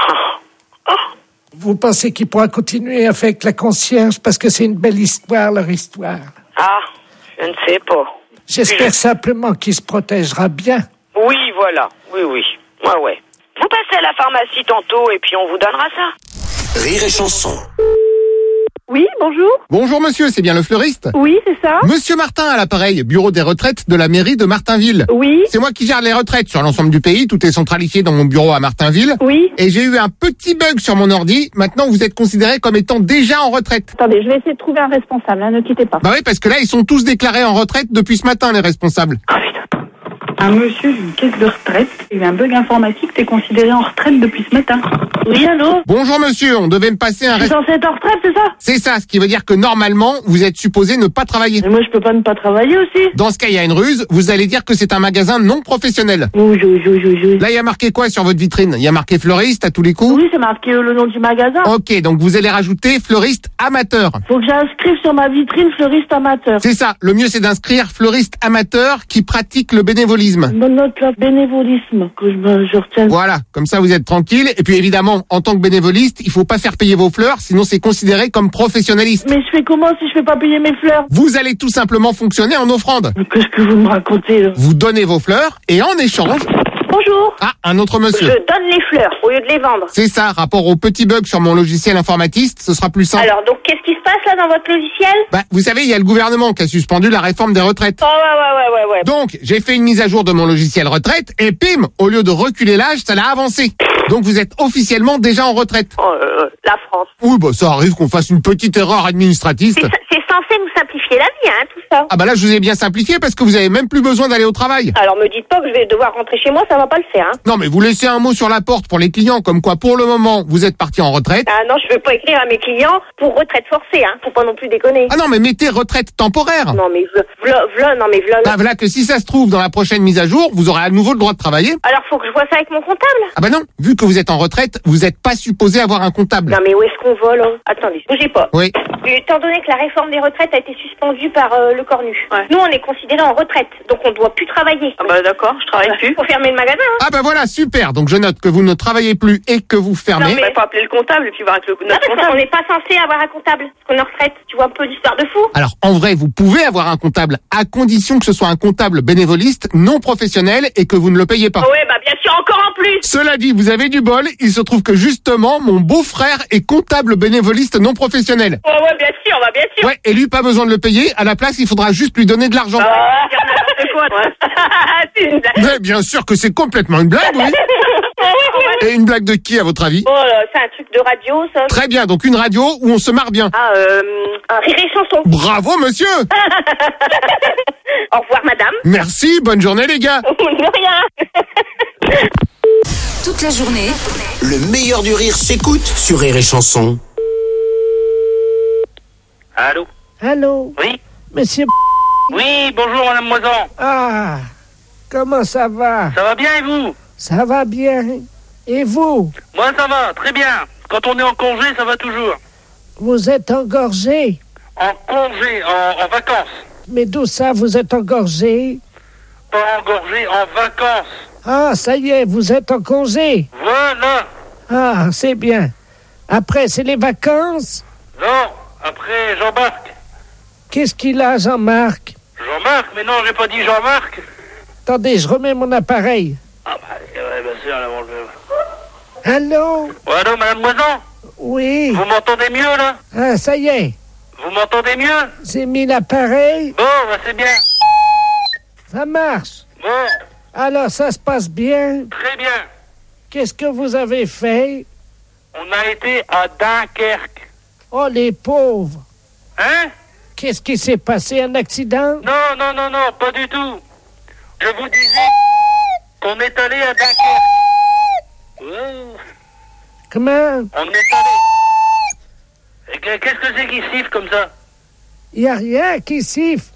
Vous pensez qu'il pourra continuer avec la concierge parce que c'est une belle histoire, leur histoire. Ah, je ne sais pas. J'espère simplement qu'il se protégera bien. Oui, voilà. Oui, oui. Ouais, ouais. Vous passez à la pharmacie tantôt et puis on vous donnera ça. Rire et chanson. Oui, bonjour. Bonjour monsieur, c'est bien le fleuriste? Oui, c'est ça. Monsieur Martin à l'appareil, bureau des retraites de la mairie de Martinville. Oui. C'est moi qui gère les retraites sur l'ensemble du pays, tout est centralisé dans mon bureau à Martinville. Oui. Et j'ai eu un petit bug sur mon ordi, maintenant vous êtes considéré comme étant déjà en retraite. Attendez, je vais essayer de trouver un responsable, hein, ne quittez pas. Bah oui, parce que là ils sont tous déclarés en retraite depuis ce matin les responsables. Un monsieur d'une caisse de retraite, il y a eu un bug informatique, t'es considéré en retraite depuis ce matin. Oui, allô? Bonjour monsieur, on devait me passer un... Je suis censé être en retraite, c'est ça? C'est ça, ce qui veut dire que normalement, vous êtes supposé ne pas travailler. Mais moi, je peux pas ne pas travailler aussi. Dans ce cas, il y a une ruse, vous allez dire que c'est un magasin non professionnel. Oui, oui, oui, oui, oui. Là, il y a marqué quoi sur votre vitrine? Il y a marqué fleuriste à tous les coups? Oui, c'est marqué euh, le nom du magasin. Ok, donc vous allez rajouter fleuriste amateur. Faut que j'inscrive sur ma vitrine fleuriste amateur. C'est ça, le mieux c'est d'inscrire fleuriste amateur qui pratique le bénévolisme. Bonne note là, bénévolisme, que je, me, je retienne. Voilà, comme ça vous êtes tranquille. Et puis évidemment, en tant que bénévoliste, il faut pas faire payer vos fleurs, sinon c'est considéré comme professionnaliste. Mais je fais comment si je fais pas payer mes fleurs? Vous allez tout simplement fonctionner en offrande. Mais qu'est-ce que vous me racontez là? Vous donnez vos fleurs et en échange, Bonjour. Ah, un autre monsieur. Je donne les fleurs au lieu de les vendre. C'est ça, rapport au petit bug sur mon logiciel informatiste, ce sera plus simple. Alors, donc, qu'est-ce qui se passe là dans votre logiciel? Bah, vous savez, il y a le gouvernement qui a suspendu la réforme des retraites. Oh, ouais, ouais, ouais, ouais, ouais. Donc, j'ai fait une mise à jour de mon logiciel retraite et pim, au lieu de reculer l'âge, ça l'a avancé. Donc, vous êtes officiellement déjà en retraite. Oh, euh, la France. Oui, bah, ça arrive qu'on fasse une petite erreur administrative. C'est, c'est censé nous simplifier la vie, hein, tout ça. Ah bah là, je vous ai bien simplifié parce que vous avez même plus besoin d'aller au travail. Alors, me dites pas que je vais devoir rentrer chez moi, ça va pas le faire, hein. Non, mais vous laissez un mot sur la porte pour les clients, comme quoi, pour le moment, vous êtes parti en retraite. Ah non, je veux pas écrire à mes clients pour retraite forcée, hein. Faut pas non plus déconner. Ah non, mais mettez retraite temporaire. Non, mais v'là, v'là, non, mais v'là. Ah, voilà que si ça se trouve, dans la prochaine mise à jour, vous aurez à nouveau le droit de travailler. Alors, faut que je vois ça avec mon comptable. Ah bah non, vu que vous êtes en retraite, vous êtes pas supposé avoir un comptable. Non, mais où est-ce qu'on vole, hein? Attendez, bougez pas. Oui. Étant donné que la réforme des retraites a été suspendue par euh, le Cornu, ouais. Nous, on est considérés en retraite, donc on doit plus travailler. Ah bah d'accord, je travaille plus. Faut fermer le magasin, hein. Ah bah voilà, super. Donc je note que vous ne travaillez plus et que vous fermez. Non, mais faut appeler le comptable et puis voir avec le non, notre parce comptable. qu'on n'est pas censé avoir un comptable, parce qu'on est en retraite. Tu vois un peu l'histoire de fou. Alors en vrai, vous pouvez avoir un comptable à condition que ce soit un comptable bénévoliste, non professionnel et que vous ne le payez pas. Ouais, bah bien sûr, encore en plus. Cela dit, vous avez du bol. Il se trouve que justement, mon beau-frère est comptable bénévoliste non professionnel. Ouais, ouais, bien sûr, bah bien sûr. Ouais, et lui, pas besoin de le payer. À la place, il faudra juste lui donner de l'argent. Ah, n'importe quoi, ouais. C'est une blague. Mais bien sûr que c'est complètement une blague, oui. Et une blague de qui, à votre avis? Oh là, c'est un truc de radio, ça. Très bien, donc une radio où on se marre bien. Ah, euh, un rire et chanson. Bravo, monsieur. Au revoir, madame. Merci, bonne journée, les gars. De rien. Toute la journée, Le meilleur du rire s'écoute sur Rire et Chanson. Allô? Allô? Oui? Monsieur... Oui, bonjour madame Moisan. Ah, comment ça va? Ça va bien et vous? Ça va bien. Et vous? Moi ça va, très bien. Quand on est en congé, ça va toujours. Vous êtes engorgé? En congé, en, en vacances. Mais d'où ça, vous êtes engorgé? Pas engorgé, en vacances. Ah, ça y est, vous êtes en congé. Voilà. Ah, c'est bien. Après, c'est les vacances? Non, après Jean-Marc. Qu'est-ce qu'il a, Jean-Marc? Jean-Marc, mais non, j'ai pas dit Jean-Marc. Attendez, je remets mon appareil. Ah bah, ouais, bien sûr, là, on le... Allô? Ouais, allô, madame Moisan? Oui. Vous m'entendez mieux, là? Ah, ça y est. Vous m'entendez mieux? J'ai mis l'appareil. Bon, bah, c'est bien. Ça marche. Bon. Alors, ça se passe bien? Très bien. Qu'est-ce que vous avez fait? On a été à Dunkerque. Oh, les pauvres. Hein? Qu'est-ce qui s'est passé? Un accident? Non, non, non, non, pas du tout. Je vous disais qu'on est allé à Dunkerque. Oh. Comment? On est allé. Et que- Qu'est-ce que c'est qui siffle comme ça? Il n'y a rien qui siffle.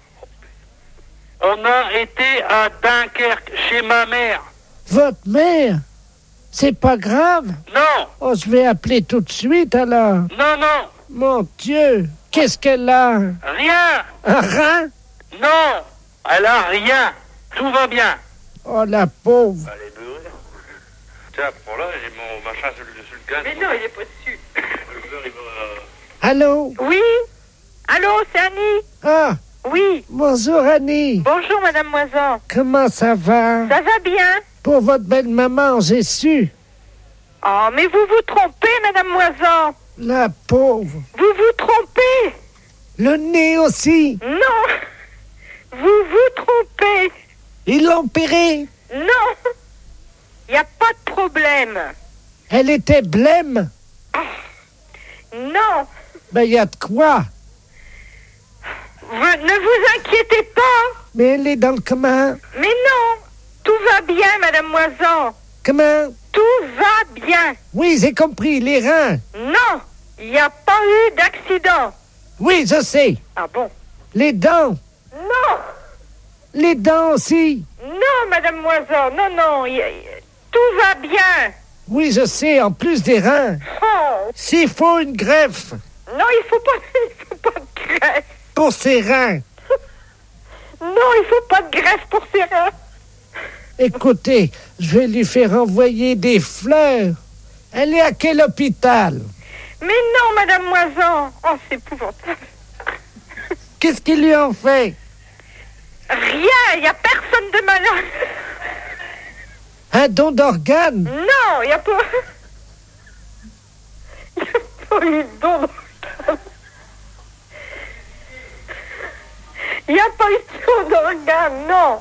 On a été à Dunkerque, chez ma mère. Votre mère? C'est pas grave? Non. Oh, je vais appeler tout de suite, alors. Non, non. Mon Dieu, qu'est-ce qu'elle a? Rien. Un rein? Non. Elle a rien. Tout va bien. Oh, la pauvre. Elle est beurrée. Tiens, pour là, j'ai mon machin sur le, sur le gaz. Mais non, il est pas dessus. Le beurre, il va... Allô? Oui? Allô, c'est Annie? Ah, Oui. bonjour Annie. Bonjour, madame Moisan. Comment ça va? Ça va bien? Pour votre belle maman, j'ai su. Oh, mais vous vous trompez, madame Moisan. La pauvre. Vous vous trompez. Le nez aussi. Non. Vous vous trompez. Ils l'ont opérée. Non. Il n'y a pas de problème. Elle était blême. Non. Ben, il y a de quoi. Vous, ne vous inquiétez pas. Mais elle est dans le comment? Mais non. Tout va bien, madame Moisan. Comment? Tout va bien. Oui, j'ai compris, les reins. Non. Il n'y a pas eu d'accident. Oui, je sais. Ah bon? Les dents. Non. Les dents aussi. Non, madame Moisan. Non, non. y- y- Tout va bien. Oui, je sais, en plus des reins. Oh. S'il faut une greffe Non, il faut pas, il faut pas de greffe. pour ses reins. Non, il faut pas de greffe pour ses reins. Écoutez, je vais lui faire envoyer des fleurs. Elle est à quel hôpital? Mais non, madame Moisan. Oh, c'est épouvantable. Qu'est-ce qu'ils lui ont fait? Rien, il n'y a personne de malade. Un don d'organe? Non, il n'y a pas... Il n'y a pas eu de don d'organe. Il n'y a pas eu de don d'organe, non.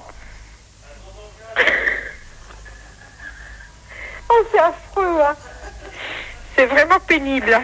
Oh, c'est affreux, hein. C'est vraiment pénible.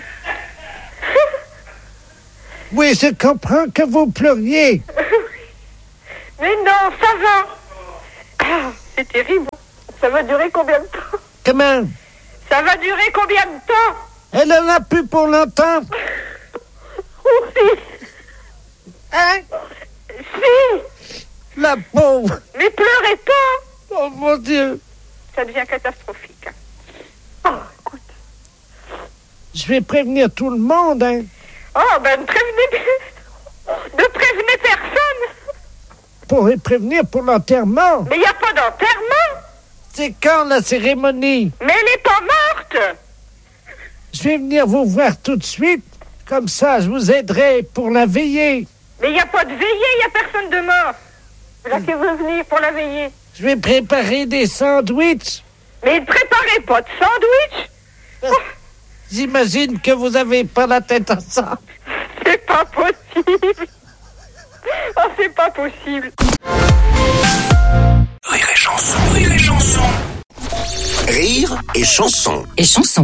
Oui, je comprends que vous pleuriez. Mais non, ça va. Ah, c'est terrible. Ça va durer combien de temps? Comment? Ça va durer combien de temps? Elle en a plus pour longtemps. Oui. Hein? Si. La pauvre. Mais pleurez pas. Oh mon Dieu. Ça devient catastrophique. Oh, écoute. Je vais prévenir tout le monde, hein. Oh, ben ne prévenez, ne prévenez personne. Pour les prévenir pour l'enterrement. Mais il n'y a pas d'enterrement. C'est quand la cérémonie? Mais elle n'est pas morte. Je vais venir vous voir tout de suite. Comme ça, je vous aiderai pour la veillée. Mais il n'y a pas de veillée, il n'y a personne de mort. Là qui veut venir pour la veillée. Je vais préparer des sandwichs. Mais ne préparez pas de sandwich. Oh. J'imagine que vous avez pas la tête à ça. C'est pas possible. Oh, c'est pas possible. Rire et chanson, rire et chanson. Rire et chanson. Et chanson.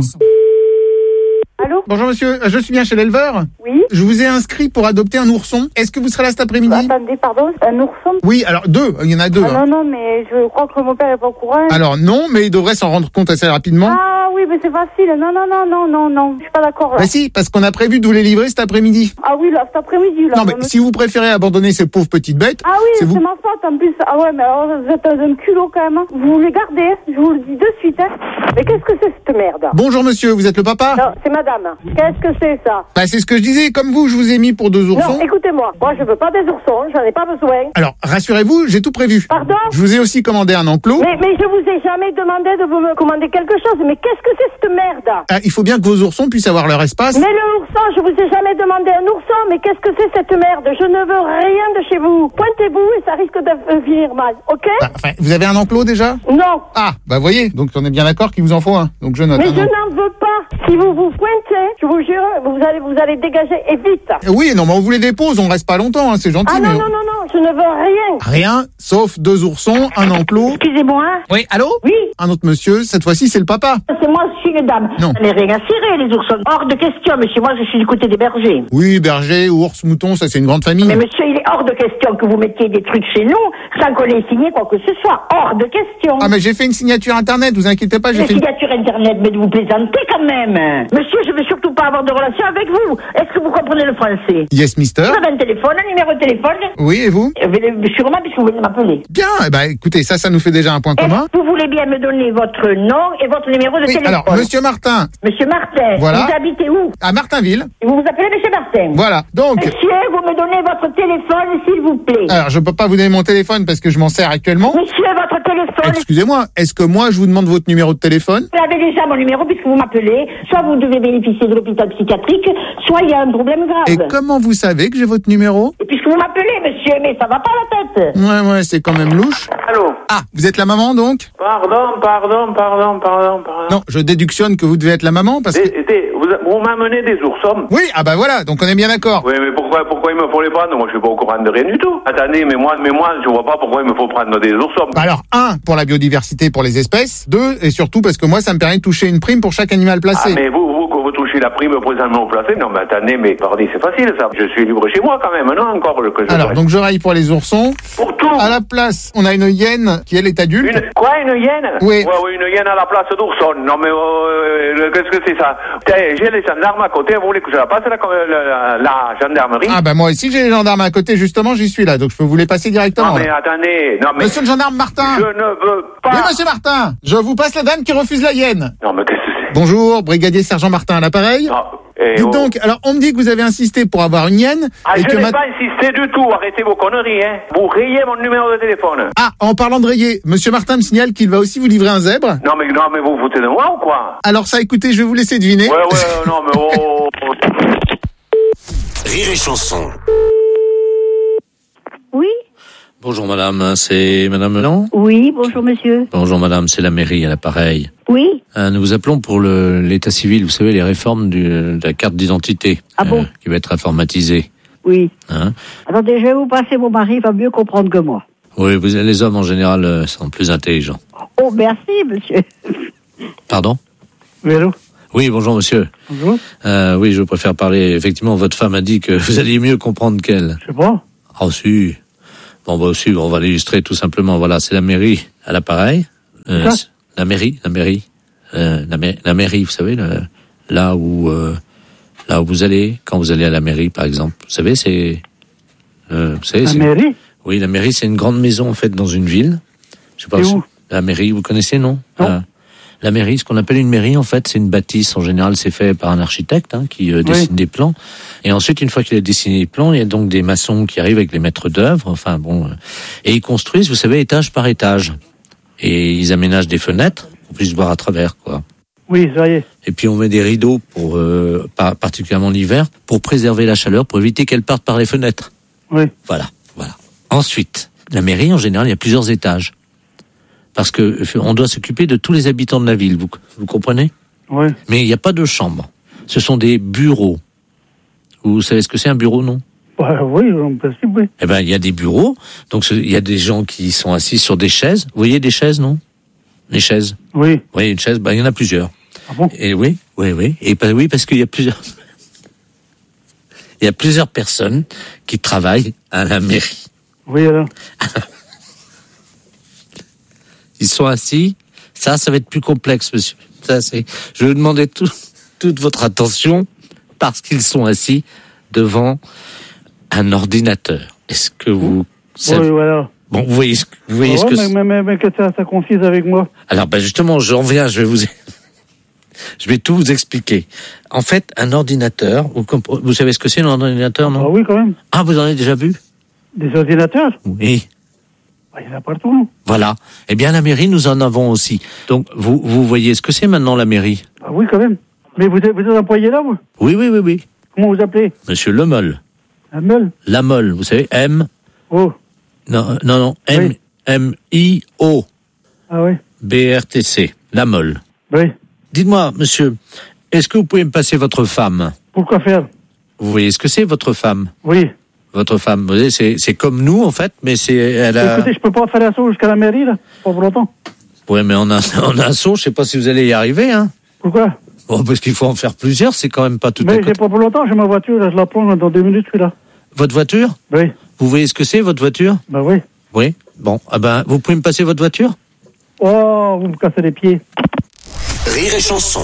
Allô? Bonjour monsieur, je suis bien chez l'éleveur. Oui. Je vous ai inscrit pour adopter un ourson. Est-ce que vous serez là cet après-midi? Attendez, pardon, un ourson? Oui, alors deux, il y en a deux. Ah, hein. non, non, mais je crois que mon père est pas au courant. Alors non, mais il devrait s'en rendre compte assez rapidement. Ah oui, mais c'est facile. Non, non, non, non, non, non, je suis pas d'accord là. Bah si, parce qu'on a prévu de vous les livrer cet après-midi. Ah oui, là, cet après-midi, là. Non, mais me... si vous préférez abandonner ces pauvres petites bêtes... Ah oui, c'est c'est vous... ma faute en plus. Ah ouais, mais alors vous êtes un culot quand même. Vous les gardez, je vous le dis de suite. Hein. Mais qu'est-ce que c'est cette merde? Bonjour monsieur, vous êtes le papa? Non, c'est madame. Qu'est-ce que c'est ça? Bah c'est ce que je disais, comme vous, je vous ai mis pour deux oursons. Non, écoutez-moi, moi je veux pas des oursons, j'en ai pas besoin. Alors, rassurez-vous, j'ai tout prévu. Pardon? Je vous ai aussi commandé un enclos. Mais, mais je vous ai jamais demandé de vous me commander quelque chose. Mais qu'est-ce que c'est cette merde? Ah, il faut bien que vos oursons puissent avoir leur espace. Mais le ourson, je vous ai jamais demandé un ourson. Mais qu'est-ce que c'est cette merde? Je ne veux rien de chez vous. Pointez-vous et ça risque de finir mal, ok? Bah, enfin, vous avez un enclos déjà? Non. Ah, bah voyez, donc on est bien d'accord qu'il vous en faut un. Donc je note. Mais un je en- n'en veux pas. Si vous vous pointez, je vous jure, vous allez vous allez dégager et vite. Oui, non, mais on vous les dépose, on reste pas longtemps, hein, c'est gentil. Ah non, mais... non, non, non, je ne veux rien. Rien, sauf deux oursons, un enclos. Excusez-moi. Oui, allô? Oui. Un autre monsieur, cette fois-ci c'est le papa. C'est moi, je suis une dame. Non. Je n'ai rien à cirer, les oursons. Hors de question, monsieur. Moi, je suis du côté des bergers. Oui, berger, ours, mouton, ça c'est une grande famille. Mais monsieur, il est hors de question que vous mettiez des trucs chez nous sans qu'on ait signé quoi que ce soit. Hors de question. Ah mais j'ai fait une signature internet, vous inquiétez pas, j'ai Les fait une... signatures internet, mais vous plaisantez quand même. Monsieur, je veux surtout pas avoir de relation avec vous. Est-ce que vous comprenez le français? Yes, mister. Vous avez un téléphone, un numéro de téléphone? Oui, et vous? Euh, Sûrement, puisque vous venez de m'appeler. Bien, eh ben, écoutez, ça, ça nous fait déjà un point commun. Vous voulez bien me donner votre nom et votre numéro de Oui, téléphone? alors, monsieur Martin. Monsieur Martin, Voilà. vous habitez où? À Martinville. Et vous vous appelez monsieur Martin? Voilà, donc... Monsieur, vous me donnez votre téléphone, s'il vous plaît. Alors, je peux pas vous donner mon téléphone parce que je m'en sers actuellement. Monsieur, votre téléphone... Excusez-moi, est-ce que moi, je vous demande votre numéro de téléphone? Vous avez déjà mon numéro puisque vous m'appelez. Soit vous devez bénéficier de l'hôpital psychiatrique, soit il y a un problème grave. Et comment vous savez que j'ai votre numéro? Et puisque vous m'appelez, monsieur, mais ça va pas la tête. Ouais, ouais, c'est quand même louche. Allô? Ah, vous êtes la maman, donc? Pardon, pardon, pardon, pardon, pardon. Non, je déductionne que vous devez être la maman parce que... Des- des- vous vous m'amenez des oursons? Oui, ah bah voilà, donc on est bien d'accord. Oui, mais pourquoi, pourquoi il me faut les prendre? Moi, je suis pas au courant de rien du tout. Attendez, mais moi, mais moi, je vois pas pourquoi il me faut prendre des oursons. Bah alors, un, pour la biodiversité, pour les espèces. Deux, et surtout parce que moi, ça me permet de toucher une prime pour chaque animal Ah, placé. mais vous, vous, quand vous touchez la prime présentement placée, non, mais attendez, mais pardon, c'est facile, ça. Je suis libre chez moi, quand même, non, encore, le que je Alors, ferai. donc je raille pour les oursons. Pour tout. À la place, on a une hyène qui, elle, est adulte. Une, quoi, une hyène? Oui. Ouais, oui, une hyène à la place d'ourson. Non, mais, euh, euh, qu'est-ce que c'est ça? Tiens, j'ai les gendarmes à côté, vous voulez que je la passe, la, la, la gendarmerie? Ah bah moi aussi, j'ai les gendarmes à côté, justement, j'y suis là, donc je peux vous les passer directement. Non, mais là. attendez, non, mais... Monsieur le gendarme Martin. Je ne veux pas... Oui, monsieur Martin, je vous passe la dame qui refuse la hyène. Non, mais qu'est-ce que c'est? Bonjour, brigadier sergent Martin à l'appareil. Ah, eh, Dites oh. donc, alors on me dit que vous avez insisté pour avoir une hyène. Ah, et je que n'ai ma- pas insisté du tout, arrêtez vos conneries, hein. Vous rayez mon numéro de téléphone. Ah, en parlant de rayer, monsieur Martin me signale qu'il va aussi vous livrer un zèbre. Non, mais, non, mais vous vous foutez de moi ou quoi? Alors ça, écoutez, je vais vous laisser deviner. Ouais, ouais, non, mais oh... Rire et chanson. Oui? Bonjour madame, c'est madame Melan? Oui, bonjour monsieur. Bonjour madame, c'est la mairie à l'appareil. Oui. Euh, nous vous appelons pour le, l'état civil, vous savez, les réformes du, de la carte d'identité. Ah bon? euh, qui va être informatisée. Oui. Hein? Attendez, je vais vous passer mon mari, il va mieux comprendre que moi. Oui, vous, les hommes en général euh, sont plus intelligents. Oh, merci monsieur. Pardon? Oui, allô? Oui, bonjour monsieur. Bonjour. Euh, oui, je préfère parler. Effectivement, votre femme a dit que vous alliez mieux comprendre qu'elle. Je sais pas. Ah, si. Bon, bah, aussi, on va l'illustrer tout simplement. Voilà, c'est la mairie à l'appareil. Euh, Quoi? la mairie, la mairie. Euh, la, ma- la mairie, vous savez, le, là où, euh, là où vous allez, quand vous allez à la mairie, par exemple. Vous savez, c'est, euh, vous savez, La c'est- mairie? Oui, la mairie, c'est une grande maison, en fait, dans une ville. Je sais pas. C'est si- où? La mairie, vous connaissez, non? Non. Euh, La mairie, ce qu'on appelle une mairie, en fait, c'est une bâtisse. En général, c'est fait par un architecte hein, qui euh, dessine Oui. des plans. Et ensuite, une fois qu'il a dessiné les plans, il y a donc des maçons qui arrivent avec les maîtres d'œuvre. Enfin bon, euh, et ils construisent, vous savez, étage par étage. Et ils aménagent des fenêtres pour qu'on puisse voir à travers, quoi. Oui, ça y est. Et puis on met des rideaux pour, euh, pas particulièrement l'hiver, pour préserver la chaleur, pour éviter qu'elle parte par les fenêtres. Oui. Voilà, voilà. Ensuite, la mairie, en général, il y a plusieurs étages. Parce que euh, on doit s'occuper de tous les habitants de la ville, vous, vous comprenez? Oui. Mais il n'y a pas de chambre. Ce sont des bureaux. Vous savez ce que c'est un bureau, non? Bah, oui, en principe, oui. Eh ben, il y a des bureaux. Donc, ce- il y a des gens qui sont assis sur des chaises. Vous voyez des chaises, non? Les chaises. Oui. Oui, une chaise, ben, il y en a plusieurs. Ah bon? Et oui, oui, oui. Et ben, oui, parce qu'il y a plusieurs, il y a plusieurs personnes qui travaillent à la mairie. Oui, alors. Ils sont assis. Ça, ça va être plus complexe, monsieur. Ça, c'est, je vais vous demander tout, toute votre attention parce qu'ils sont assis devant un ordinateur. Est-ce que vous savez... Oui, voilà. Bon, vous voyez ce que, vous voyez Ah ce ouais, que mais, c'est. mais, mais, mais que ça, ça confise avec moi. Alors, ben justement, j'en viens, je vais vous, je vais tout vous expliquer. En fait, un ordinateur, vous, comp- vous savez ce que c'est un ordinateur, non? Ah oui, quand même. Ah, vous en avez déjà vu? Des ordinateurs? Oui. Bah, il y en a partout, non? Voilà. Eh bien, la mairie, nous en avons aussi. Donc, vous, vous voyez ce que c'est maintenant, la mairie? Ah oui, quand même. Mais vous êtes, vous êtes employé là, vous? Oui, oui, oui, oui. Comment vous appelez? Monsieur Lemol. Lemol? Lamol, vous savez, M. Oh. Non, non, non, M, Oui. M, I, O. Ah oui. B, R, T, C. Lamol. Oui. Dites-moi, monsieur, est-ce que vous pouvez me passer votre femme? Pourquoi faire? Vous voyez ce que c'est, votre femme? Oui. Votre femme, vous voyez, c'est, c'est comme nous, en fait, mais c'est, elle a... Écoutez, je peux pas faire la sauce jusqu'à la mairie, là. Pas pour longtemps. Ouais, mais on a, on a un saut, je sais pas si vous allez y arriver, hein. Pourquoi? Bon, parce qu'il faut en faire plusieurs, c'est quand même pas tout à Mais côté. j'ai pas pour longtemps, j'ai ma voiture, là, je la prends là, dans deux minutes, je suis là. Votre voiture? Oui. Vous voyez ce que c'est, votre voiture? Bah oui. Oui. Bon, ah ben, vous pouvez me passer votre voiture? Oh, vous me cassez les pieds. Rire et chanson.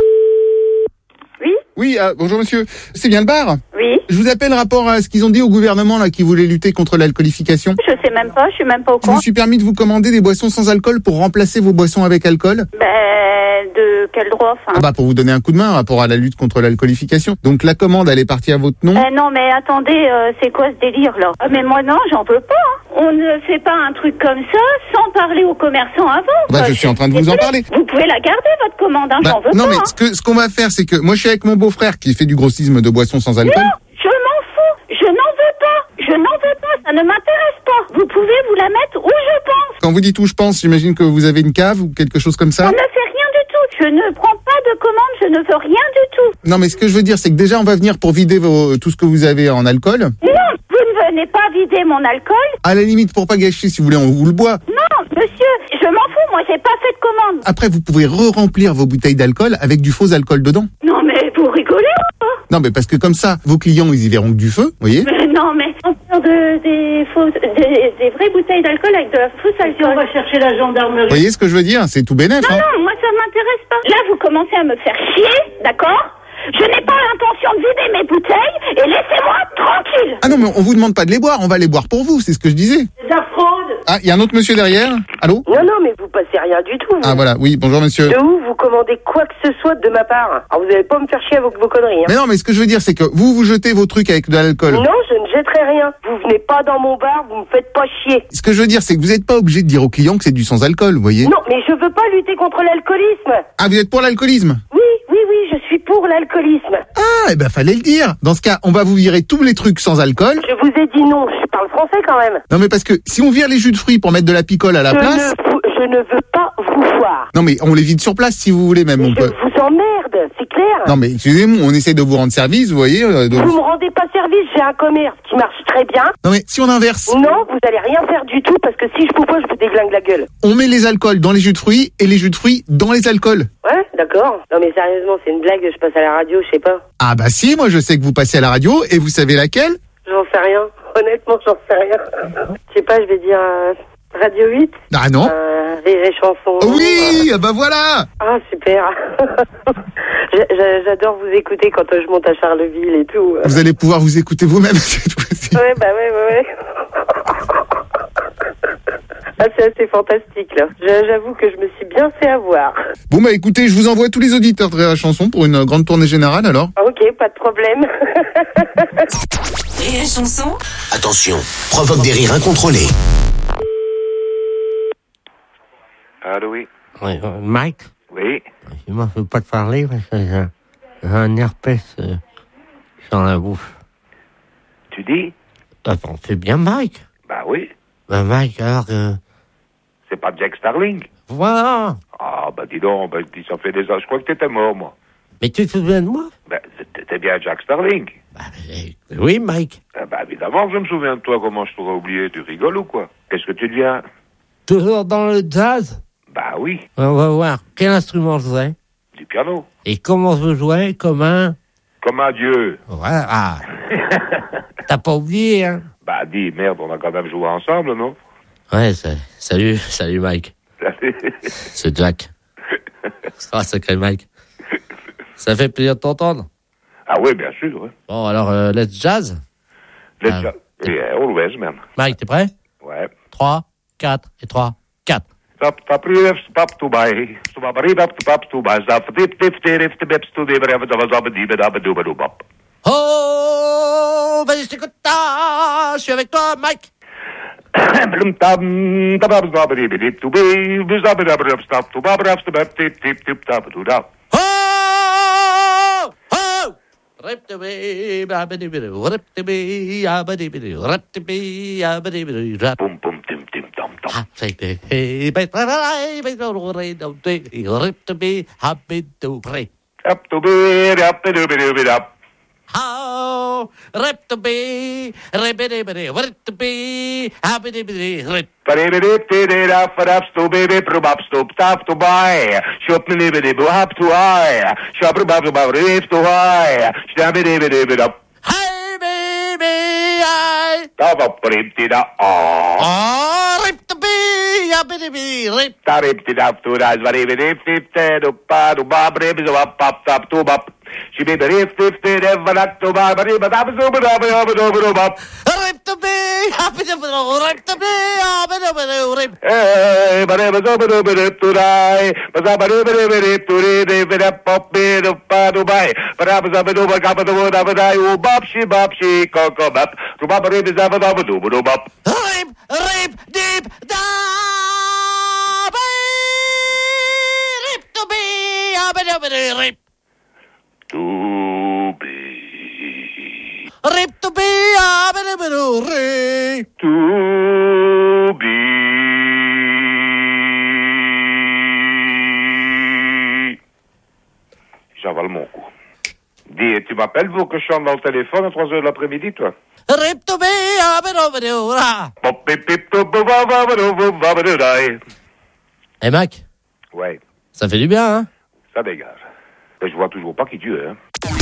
Oui, euh, bonjour monsieur. C'est bien le bar? Oui. Je vous appelle rapport à ce qu'ils ont dit au gouvernement là qui voulait lutter contre l'alcoolification. Je sais même pas, je suis même pas au Je courant. me suis permis de vous commander des boissons sans alcool pour remplacer vos boissons avec alcool. Ben, de quel droit, enfin Ah bah pour vous donner un coup de main rapport à la lutte contre l'alcoolification. Donc la commande elle est partie à votre nom. Euh, non, mais attendez, euh, c'est quoi ce délire, là Ah, mais moi, non, j'en peux pas. hein. On ne fait pas un truc comme ça sans parler aux commerçants avant. Bah quoi. je suis en train de vous en parler. Vous pouvez la garder, votre commande, hein, Bah, j'en veux non pas. mais hein. ce que ce qu'on va faire c'est que moi je suis avec mon beau-frère qui fait du grossisme de boissons sans alcool. Non, je m'en fous. Je n'en veux pas. Je n'en veux pas. Ça ne m'intéresse pas. Vous pouvez vous la mettre où je pense. Quand vous dites où je pense, j'imagine que vous avez une cave ou quelque chose comme On ça. ne fait rien du tout. Je ne prends pas de commande. Je ne veux rien du tout. Non mais ce que je veux dire c'est que déjà on va venir pour vider vos, tout ce que vous avez en alcool. Non, vous ne venez pas vider mon alcool. À la limite pour pas gâcher si vous voulez on vous le boit. Non, monsieur, je m'en fous. Moi, j'ai pas fait de commande. Après vous pouvez re-remplir vos bouteilles d'alcool avec du faux alcool dedans. Non, mais vous rigolez ou pas? Non mais parce que comme ça vos clients ils y verront que du feu, vous voyez. Mais non, mais on parle de, des, fausses, des, des vraies bouteilles d'alcool avec de la fausse alcool. On va chercher la gendarmerie. Vous voyez ce que je veux dire, c'est tout bénef. Non, hein. non, moi, ça m'intéresse pas. Là, vous commencez à me faire chier, d'accord? Je n'ai pas l'intention de vider mes bouteilles et laissez-moi tranquille. Ah non mais on vous demande pas de les boire, on va les boire pour vous, c'est ce que je disais. C'est de la fraude. Ah, il y a un autre monsieur derrière. Allô? Non, non, mais vous passez rien du tout. Vous. Ah voilà, oui, bonjour monsieur. De où vous commandez quoi que ce soit de ma part? Alors vous allez pas me faire chier avec vos conneries. Hein. Mais non, mais ce que je veux dire c'est que vous vous jetez vos trucs avec de l'alcool. Non, je ne jetterai rien. Vous venez pas dans mon bar, vous me faites pas chier. Ce que je veux dire c'est que vous n'êtes pas obligé de dire aux clients que c'est du sans alcool, vous voyez. Non, mais je veux pas lutter contre l'alcoolisme. Ah, vous êtes pour l'alcoolisme? Oui, oui, oui, je suis pour l'alcoolisme. Ah, eh ben fallait le dire. Dans ce cas, on va vous virer tous les trucs sans alcool. Je vous ai dit non, je parle français quand même. Non mais parce que si on vire les jus de fruits pour mettre de la picole à la je place... Ne vous, je ne veux pas vous voir. Non mais on les vide sur place si vous voulez même. Mais on je peut... vous emmerde, c'est clair. Non mais excusez-moi, on essaie de vous rendre service, vous voyez. Euh, de... Vous me rendez pas service, j'ai un commerce qui marche très bien. Non mais si on inverse... Non, vous allez rien faire du tout parce que si je vous vois, je vous déglingue la gueule. On met les alcools dans les jus de fruits et les jus de fruits dans les alcools. Ouais, d'accord. Non mais sérieusement, c'est une blague, je passe à la radio, je sais pas. Ah bah si, moi je sais que vous passez à la radio et vous savez laquelle? J'en sais rien. Honnêtement, j'en sais rien. Je sais pas, je vais dire euh, Radio huit. Ah non. Euh, Rire et Chanson. Oui, ah bah voilà. Ah super. J'adore vous écouter quand je monte à Charleville et tout. Vous allez pouvoir vous écouter vous-même cette fois-ci. Ouais, bah ouais, ouais, ouais. Ah, c'est assez fantastique là. J'avoue que je me suis bien fait avoir. Bon bah écoutez, je vous envoie tous les auditeurs de Rire et Chanson pour une grande tournée générale alors. Ok, pas de problème. Rire et Chanson. Attention, provoque des rires incontrôlés. Allô, oui. Oui, euh, Mike. Oui. Moi, je ne veux pas te parler parce que j'ai un, j'ai un herpès euh, sur la bouche. Tu dis? Attends, c'est bien Mike? Bah oui. Bah Mike, alors que... C'est pas Jack Starling? Voilà. Ah, bah dis donc, bah, dis, ça fait des ans, je crois que t'étais mort, moi. Mais tu te souviens de moi? Bah, t'étais bien Jack Starling. Bah, mais, oui, Mike. Ah, bah évidemment que je me souviens de toi, comment je t'aurais oublié, tu rigoles ou quoi? Qu'est-ce que tu deviens? Toujours dans le jazz? Bah oui. On va voir. Quel instrument je jouais? Du piano. Et comment je jouais? Comme un... Comme un dieu. Ouais, ah. T'as pas oublié, hein? Bah dis, merde, on a quand même joué ensemble, non? Ouais, c'est... salut, salut Mike. Salut. C'est Jack. Ah, sacré Mike. Ça fait plaisir de t'entendre. Ah oui, bien sûr. Ouais. Bon, alors, euh, let's jazz? Let's ah. jazz. Yeah, always, man. Mike, t'es prêt? Ouais. trois, quatre et trois, quatre. Tap tap rif tap to buy. To buy tap to tap to buy. Zap dip dip dip dip dip to dip dip dip dip dip dip dip dip dip. Oh, vas-y, je t'écoute. Ah, je suis avec toi, Mike. Blum tam tab tab dip dip to be. Zap dip dip stop to bab rap stop dip dip dip tap to dap. Oh, oh. Rip to be, babidi bidi, rip to be, abidi bidi, rip to be, abidi bidi, rap. Boom boom tim tim tam tam. Ah, say the hey, but I but no rain don't take rip to be, happy to pray. Up to be, up to be do be up. How rip to be, ribidi bidi, rip to be, happy bidi, rip. Paribidi dip up for up to baby probab stop tap to buy. Shop me libidi bo up to high. Shop probab to buy rip to high. Stabidi bidi bidi up. Hey baby, I. Tap up rip to da ah. Oh, rip to be, happy bidi, rip. Tarip to up to rise. Paribidi dip dip do pa do bab rip so up up tap to bab. She be rip dip dip ever up to bab rip up so bab bab bab bab. Rip to be, happy to be, rip to be, happy to be, rip. Hey, but it was over to rip to die. But I but it rip to rip it up up bit of pa to buy. But I was up to over cap the wood of die. Oh, bop she bop she coco bop. To bop rip is up to do do bop. Rip, rip, deep, da. Rip to be, happy to be, rip. To be. Rip to be, happy to be, rip. To be. J'avale mon coup. Dis, tu m'appelles pour que je chante dans le téléphone à trois heures de l'après-midi, toi? Rip to be, happy to be, rip. Pop, pip, pip, to, bo, ba, ba, ba, do, bo, ba, ba, do, die. Eh, Mac? Ouais. Ça fait du bien, hein? Ça dégage. Mais je vois toujours pas qui tu es, hein.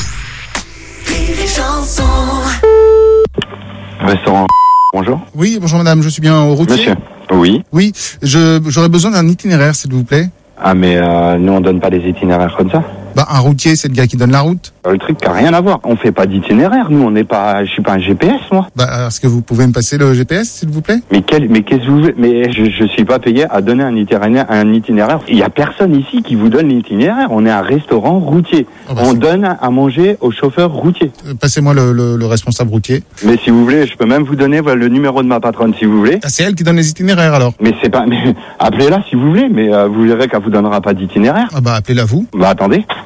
Restaurant. Bonjour. Oui, bonjour madame, je suis bien au routier. Monsieur. Oui. Oui, je, j'aurais besoin d'un itinéraire, s'il vous plaît. Ah, mais euh, nous, on donne pas des itinéraires comme ça. Bah, un routier, c'est le gars qui donne la route. Le truc n'a rien à voir. On fait pas d'itinéraire. Nous, on n'est pas. Je suis pas un G P S, moi. Bah, est-ce que vous pouvez me passer le G P S, s'il vous plaît? Mais quel, mais qu'est-ce que vous voulez? Mais je, je suis pas payé à donner un itinéraire. Un itinéraire. Il y a personne ici qui vous donne l'itinéraire. On est un restaurant routier. Oh bah on c'est... donne à manger aux chauffeurs routiers. Euh, passez-moi le, le, le responsable routier. Mais si vous voulez, je peux même vous donner voilà, le numéro de ma patronne, si vous voulez. Ah, c'est elle qui donne les itinéraires, alors? Mais c'est pas. Mais appelez-la si vous voulez. Mais euh, vous verrez qu'elle vous donnera pas d'itinéraire. Ah bah, appelez-la vous. Bah attendez.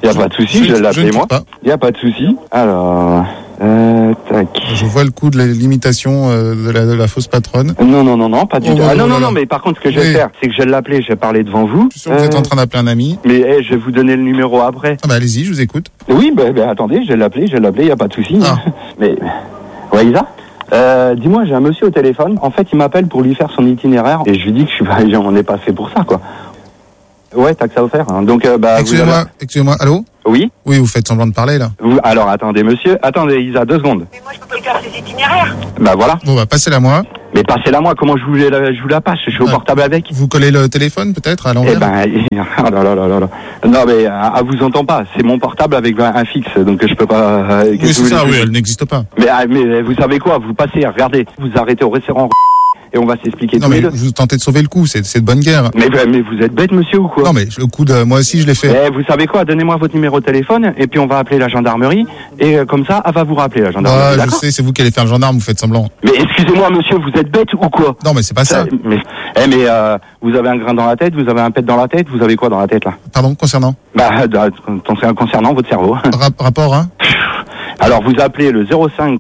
Il n'y a pas de souci, je, je l'ai appelé moi. Il n'y a pas de souci. Alors, euh, tac. Je vois le coup de la limitation euh, de, la, de la fausse patronne. Non, non, non, non, pas du oh, tout. Oh, ah non, oh, non, oh, non, mais par contre, ce que je vais oui. faire, c'est que je vais l'appeler, je vais parler devant vous. Je suis sûr que vous êtes en train d'appeler un ami. Mais hey, je vais vous donner le numéro après. Ah bah allez-y, je vous écoute. Oui, bah, bah attendez, je vais l'appeler, je vais l'appeler, il n'y a pas de souci. Ah. Mais, ouais, Isa euh, dis-moi, j'ai un monsieur au téléphone. En fait, il m'appelle pour lui faire son itinéraire. Et je lui dis que je suis pas, on n'est pas fait pour ça, quoi. Ouais, t'as que ça à faire. Hein. Donc, euh, bah, excusez-moi, avez... excusez-moi, allô? Oui? Oui, vous faites semblant de parler, là. Vous... Alors, attendez, monsieur. Attendez, Isa, deux secondes. Mais moi, je peux pas lui faire ses itinéraires. Bah, voilà. Bon, bah, passez-la moi. Mais passez-la moi, comment je vous la, je vous la passe? Je suis au ouais. portable avec. Vous collez le téléphone, peut-être, à l'envers? Eh ben, oh là là là là là. Non, mais, à vous entend pas. C'est mon portable avec un fixe, donc je peux pas... Euh, oui, c'est ça, oui, elle n'existe pas. Mais, mais, vous savez quoi? Vous passez, regardez. Vous arrêtez au restaurant... Et on va s'expliquer non, tous mais les deux. Vous tentez de sauver le coup, c'est, c'est de bonne guerre. Mais, mais vous êtes bête, monsieur, ou quoi? Non, mais le coup de moi aussi, je l'ai fait. Eh, vous savez quoi? Donnez-moi votre numéro de téléphone, et puis on va appeler la gendarmerie, et euh, comme ça, elle va vous rappeler, la gendarmerie. Ah, je sais, c'est vous qui allez faire le gendarme, vous faites semblant. Mais excusez-moi, monsieur, vous êtes bête ou quoi? Non, mais c'est pas ça. ça. Mais, eh, mais euh, vous avez un grain dans la tête, vous avez un pet dans la tête, vous avez quoi dans la tête, là? Pardon, concernant? Bah, concernant votre cerveau. Ra- rapport, hein? Alors, vous appelez le zéro cinq...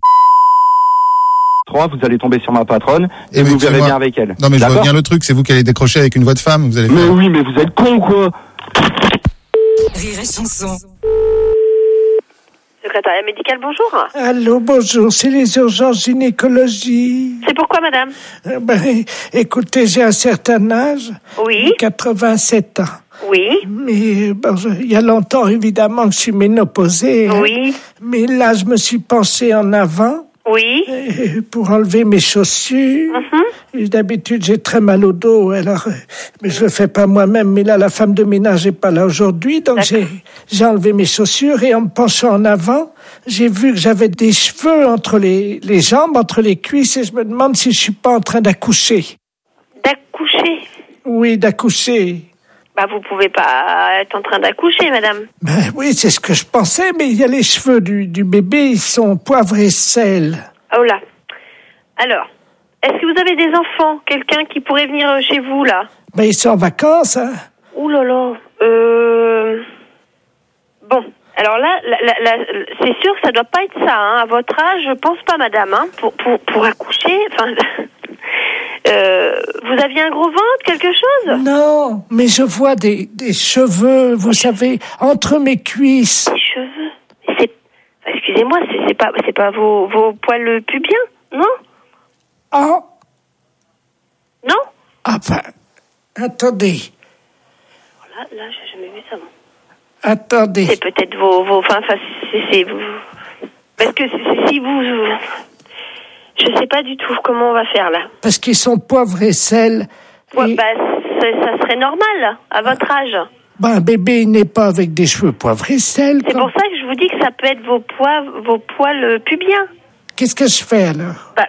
vous allez tomber sur ma patronne et, et vous verrez bien avec elle. Non mais D'accord, je vois bien le truc, c'est vous qui allez décrocher avec une voix de femme, vous allez faire... Mais oui, mais vous êtes con quoi. Rire et chanson. Secrétariat médical, bonjour. Allô, bonjour, c'est les urgences gynécologie. C'est pourquoi, madame? euh, ben, Écoutez, j'ai un certain âge. Oui. quatre-vingt-sept ans. Oui. Mais bon, il y a longtemps, évidemment, que je suis ménopausée. Oui. Hein, mais là, je me suis penchée en avant. Oui. Pour enlever mes chaussures. Mm-hmm. Et d'habitude, j'ai très mal au dos. Alors, mais je le fais pas moi-même. Mais là, la femme de ménage est pas là aujourd'hui. Donc, j'ai, j'ai enlevé mes chaussures et en me penchant en avant, j'ai vu que j'avais des cheveux entre les, les jambes, entre les cuisses. Et je me demande si je suis pas en train d'accoucher. D'accoucher? Oui, d'accoucher. Bah, vous pouvez pas être en train d'accoucher, madame. Ben oui, c'est ce que je pensais, mais il y a les cheveux du, du bébé, ils sont poivre et sel. Oh là. Alors, est-ce que vous avez des enfants? Quelqu'un qui pourrait venir chez vous, là? Ben, ils sont en vacances, hein. Ouh là là. Euh... Bon, alors là, la, la, la, c'est sûr que ça doit pas être ça, hein. À votre âge, je pense pas, madame, hein. Pour, pour, pour accoucher, enfin... Euh, vous aviez un gros ventre, quelque chose? Non, mais je vois des, des cheveux, vous savez, entre mes cuisses. Des cheveux? C'est, excusez-moi, c'est, c'est pas, c'est pas vos, vos poils pubiens, non? Ah. Non? Ah ben, attendez. Là, là, j'ai jamais vu ça, moi. Attendez. C'est peut-être vos, vos, enfin, enfin, c'est, c'est vous. Parce que si, si vous. Je sais pas du tout comment on va faire, là. Parce qu'ils sont poivre et sel. Ouais, et... bah, ça serait normal, à votre âge. Ben, un bébé, il n'est pas avec des cheveux poivre et sel. C'est quand... pour ça que je vous dis que ça peut être vos poils, vos poils pubiens. Qu'est-ce que je fais, alors? Bah,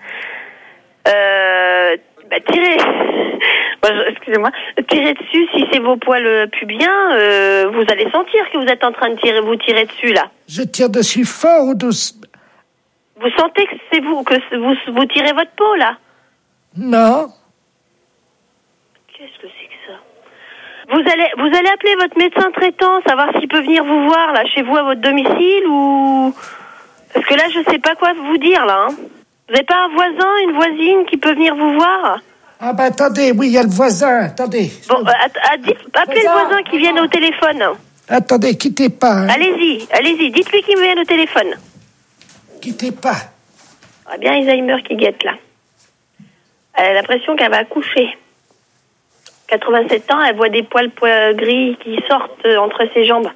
euh, bah, tirez. Bon, excusez-moi. Tirez dessus, si c'est vos poils pubiens, euh, vous allez sentir que vous êtes en train de tirer, vous tirer dessus, là. Je tire dessus fort ou douce? Vous sentez que c'est vous, que vous, vous tirez votre peau, là? Non. Qu'est-ce que c'est que ça? Vous allez, vous allez appeler votre médecin traitant, savoir s'il peut venir vous voir, là, chez vous, à votre domicile, ou... Parce que là, je sais pas quoi vous dire, là, hein. Vous n'avez pas un voisin, une voisine qui peut venir vous voir? Ah ben, attendez, oui, il y a le voisin, attendez. Bon, euh, att- att- dites, appelez voisin, le voisin qui vienne au téléphone. Attendez, quittez pas. Hein. Allez-y, allez-y, dites-lui qu'il me vienne au téléphone. Quittez pas. Ah bien Alzheimer qui guette là. Elle a l'impression qu'elle va accoucher. quatre-vingt-sept ans, elle voit des poils, poils gris qui sortent entre ses jambes.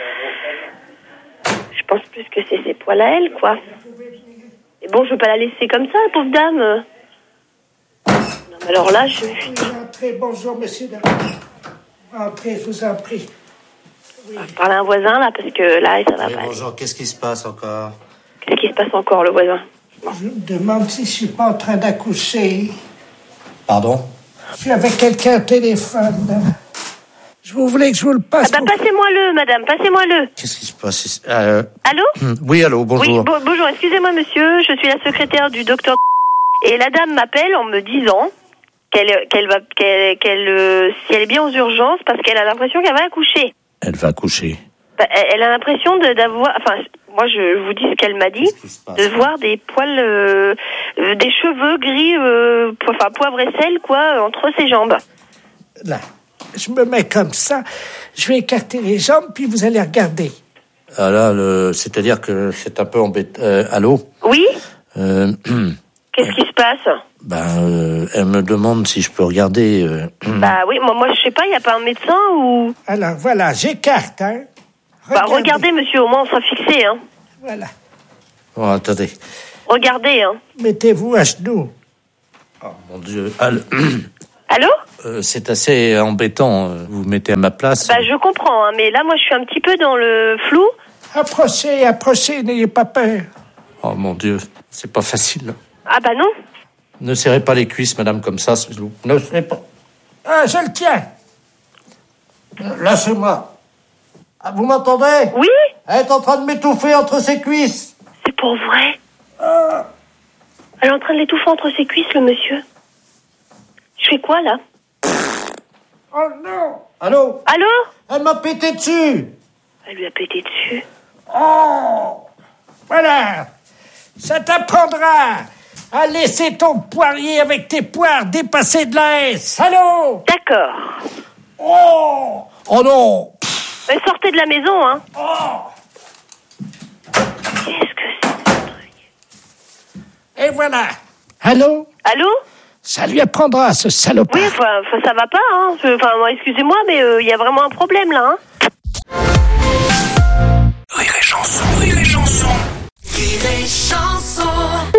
Je pense plus que c'est ses poils à elle, quoi. Et bon, je veux pas la laisser comme ça, la pauvre dame. Non, mais alors là, je... Entrez, bonjour, monsieur. Entrez, je vous en prie. Oui. Je parle à un voisin, là, parce que là, ça va oui, pas. Bonjour, qu'est-ce qui se passe encore? Qu'est-ce qui se passe encore, le voisin? Bon. Je me demande si je suis pas en train d'accoucher. Pardon? Je suis avec quelqu'un au téléphone. Je vous voulais que je vous le passe. Ah bah, pour... passez-moi-le, madame, passez-moi-le. Qu'est-ce qui se passe? euh... Allô? Oui, allô, bonjour. Oui, bo- bonjour, excusez-moi, monsieur, je suis la secrétaire du docteur. Et la dame m'appelle en me disant qu'elle, qu'elle va, qu'elle, qu'elle, euh, si elle est bien aux urgences, parce qu'elle a l'impression qu'elle va accoucher. Elle va accoucher. Bah, elle, elle a l'impression de, d'avoir... Enfin, moi, je vous dis ce qu'elle m'a dit, de voir des poils, euh, euh, des cheveux gris, euh, po- enfin, poivre et sel, quoi, entre ses jambes. Là, je me mets comme ça, je vais écarter les jambes, puis vous allez regarder. Ah là, le... c'est-à-dire que c'est un peu embêtant. Euh, allô? Oui? euh, Qu'est-ce qui se passe? Ben, euh, elle me demande si je peux regarder. Euh... Bah oui, moi, moi je sais pas, il n'y a pas un médecin ou... Alors, voilà, j'écarte, hein. Bah regardez, monsieur, au moins on sera fixé, hein. Voilà. Oh, attendez. Regardez, hein. Mettez-vous à genoux. Oh, mon Dieu. Allô? Allô? Euh, c'est assez embêtant. euh, Vous vous mettez à ma place. Bah je comprends, hein, mais là, moi, je suis un petit peu dans le flou. Approchez, approchez, n'ayez pas peur. Oh mon Dieu, c'est pas facile. Ah bah non. Ne serrez pas les cuisses, madame, comme ça. s'il vous- Ne serrez pas. Ah, je le tiens. Lâchez-moi. Ah, vous m'entendez? Oui? Elle est en train de m'étouffer entre ses cuisses. C'est pour vrai? Elle est en train de l'étouffer entre ses cuisses, le monsieur. Je fais quoi, là? Oh non! Allô? Allô? Elle m'a pété dessus. Elle lui a pété dessus. Oh! Voilà! Ça t'apprendra à laisser ton poirier avec tes poires dépasser de la haie. Allô? D'accord. Oh! Oh non! Mais sortez de la maison, hein. Oh! Qu'est-ce que c'est, ce truc? Et voilà! Allô? Allô? Ça lui apprendra, ce salopard. Oui, enfin, enfin, ça va pas, hein. Je- Enfin, moi, excusez-moi, mais il y a vraiment un problème, là, hein. Rire et chanson, rire et chanson. Rire et chanson.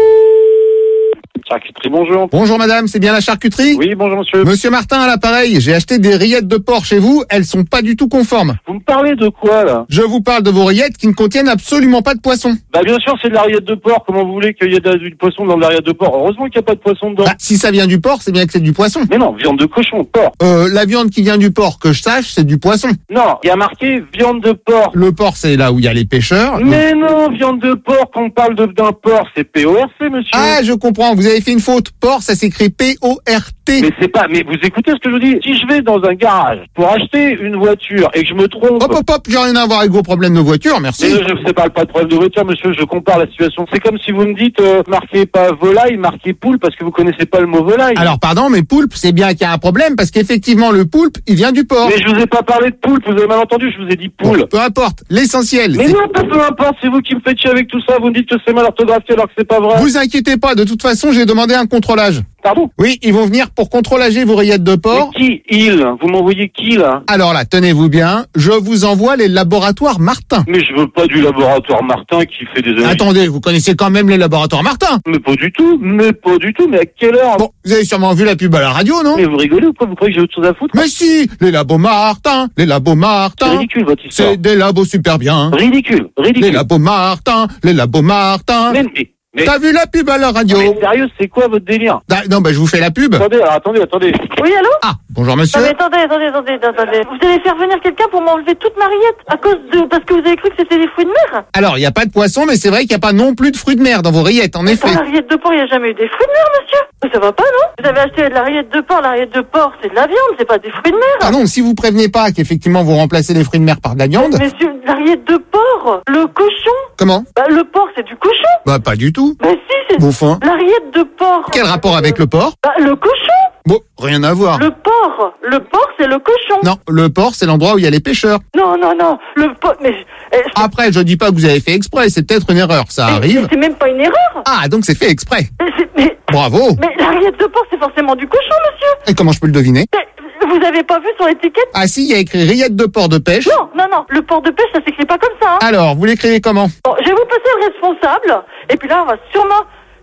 Charcuterie, bonjour. Bonjour madame, c'est bien la charcuterie? Oui, bonjour monsieur. Monsieur Martin à l'appareil, j'ai acheté des rillettes de porc chez vous, elles sont pas du tout conformes. Vous me parlez de quoi, là? Je vous parle de vos rillettes qui ne contiennent absolument pas de poisson. Bah bien sûr, c'est de la rillette de porc. Comment vous voulez qu'il y ait de- du poisson dans la rillette de porc? Heureusement qu'il n'y a pas de poisson dedans. Bah, si ça vient du porc, c'est bien que c'est du poisson. Mais non, viande de cochon, porc. Euh, la viande qui vient du porc, que je sache, c'est du poisson. Non, il y a marqué viande de porc. Le porc, c'est là où il y a les pêcheurs. Mais non, viande de porc, quand on parle de- d'un porc, c'est P O R C, monsieur. Ah, je comprends, vous avez fait une faute. Porc, ça s'écrit P O R T. Mais c'est pas, mais vous écoutez ce que je vous dis. Si je vais dans un garage pour acheter une voiture et que je me trompe. Hop, hop, hop, j'ai rien à voir avec vos problèmes de voiture, merci. Mais je ne parle pas de problème de voiture, monsieur, je compare la situation. C'est comme si vous me dites, euh, marquez pas volaille, marquez poule, parce que vous connaissez pas le mot volaille. Alors, pardon, mais poulpe, c'est bien qu'il y a un problème, parce qu'effectivement, le poulpe, il vient du porc. Mais je vous ai pas parlé de poule, vous avez mal entendu, je vous ai dit poule. Bon, peu importe, l'essentiel. Mais c'est- non, pas peu importe, c'est vous qui me faites chier avec tout ça, vous me dites que c'est mal orthographié alors que c'est pas vrai. Vous inquiétez pas, de toute façon, j'ai demandé un contrôlage. Pardon? Oui, ils vont venir pour contrôlager vos rillettes de porc. Mais qui? Il? Vous m'envoyez qui, là? Alors là, tenez-vous bien, je vous envoie les laboratoires Martin. Mais je veux pas du laboratoire Martin qui fait des analyses. Attendez, vous connaissez quand même les laboratoires Martin. Mais pas du tout, mais pas du tout, mais à quelle heure? Bon, vous avez sûrement vu la pub à la radio, non? Mais vous rigolez ou quoi? Vous croyez que j'ai autre chose à foutre? Mais si, les labos Martin, les labos C'est Martin. ridicule, votre histoire. C'est des labos super bien. Ridicule, Les ridicule. labos Martin, les labos Martin. Mais, mais, mais, T'as vu la pub à la radio? mais sérieux, c'est quoi votre délire? Ah, non, bah je vous fais la pub. Attendez, alors, attendez, attendez. Oui, allô? Ah, bonjour monsieur. Non, mais attendez, attendez, attendez, attendez. Vous allez faire venir quelqu'un pour m'enlever toute ma rillette à cause de... parce que vous avez cru que c'était des fruits de mer? Alors, il n'y a pas de poisson, mais c'est vrai qu'il n'y a pas non plus de fruits de mer dans vos rillettes, en effet. Dans la rillette de porc, il n'y a jamais eu des fruits de mer, monsieur. Mais ça va pas, non? Vous avez acheté de la rillette de porc, la rillette de porc, c'est de la viande, c'est pas des fruits de mer. Ah non, si vous prévenez pas qu'effectivement vous remplacez les fruits de mer par de la viande. Monsieur, la rillette de porc, le cochon. Comment? Bah, le porc, c'est du cochon. Bah, pas du tout. Bah, si, c'est Bon fin. la rillette de porc. Quel rapport avec le porc? Bah, le cochon. Bon, rien à voir. Le porc. Le porc, c'est le cochon. Non, le port, c'est l'endroit où il y a les pêcheurs. Non, non, non. Le porc, mais... eh, c'est- Après, je dis pas que vous avez fait exprès, c'est peut-être une erreur, ça mais arrive. C'est même pas une erreur. Ah, donc c'est fait exprès. Mais, c'est- mais, Bravo. mais la rillette de porc, c'est forcément du cochon, monsieur. Et comment je peux le deviner? Mais vous avez pas vu sur l'étiquette? Ah si, il y a écrit rillette de porc de pêche. Non, non, non. Le porc de pêche, ça s'écrit pas comme ça. Hein. Alors, vous l'écrivez comment? Bon, je vais vous passer le responsable. Et puis là, on va sûrement...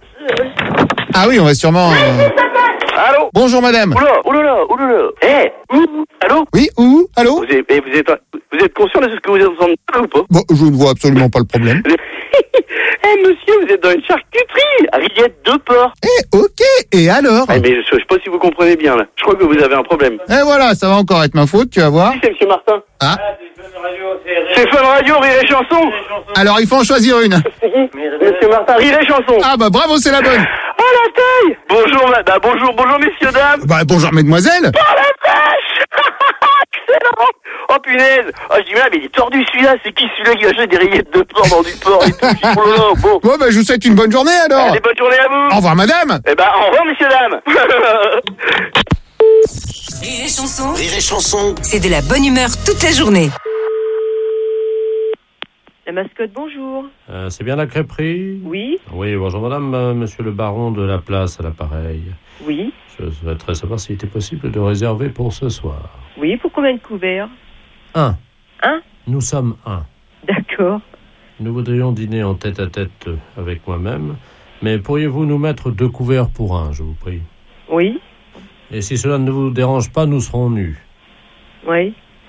euh, Ah oui, on va sûrement... euh, Allô? Bonjour madame. Oula, oulala, oulala. Eh, ouh, allô? Oui, où? Allô? Vous êtes, eh, vous êtes, vous êtes conscient de ce que vous êtes en train de faire ou pas? Bon, je ne vois absolument pas le problème. Eh, monsieur, vous êtes dans une charcuterie, à rillette de porc. Eh, ok, et alors? Eh, mais je, je sais pas si vous comprenez bien, là. Je crois que vous avez un problème. Et voilà, ça va encore être ma faute, tu vas voir. Si, c'est monsieur Martin. Ah, C'est Fun Radio, Rire et Chanson. alors il faut en choisir une. C'est qui? Monsieur Martin, Rire et Chanson. Ah bah bravo, c'est la bonne. Oh, la taille! Bonjour, madame, bonjour, bonjour, messieurs, dames. Bah bonjour mesdemoiselles. Oh, la vache! Excellent! Oh, punaise. Ah, je dis, mais là, mais il est tordu celui-là. C'est qui celui-là qui achète des rillettes de porc dans du porc et tout? Je dis, oh là là, bon. Bon, ben, je vous souhaite une bonne journée, alors. Allez, bonne journée à vous. Au revoir, madame. Eh ben, au revoir, messieurs, dames. Rire et chanson. Rire et chanson. C'est de la bonne humeur toute la journée. La mascotte, bonjour. Euh, c'est bien la crêperie? Oui. Oui, bonjour madame, euh, monsieur le baron de la place à l'appareil. Oui. Je souhaiterais savoir s'il était possible de réserver pour ce soir. Oui, pour combien de couverts? Un. Un? Nous sommes un. D'accord. Nous voudrions dîner en tête-à-tête avec moi-même, mais pourriez-vous nous mettre deux couverts pour un, je vous prie? Oui. Et si cela ne vous dérange pas, nous serons nus. Oui.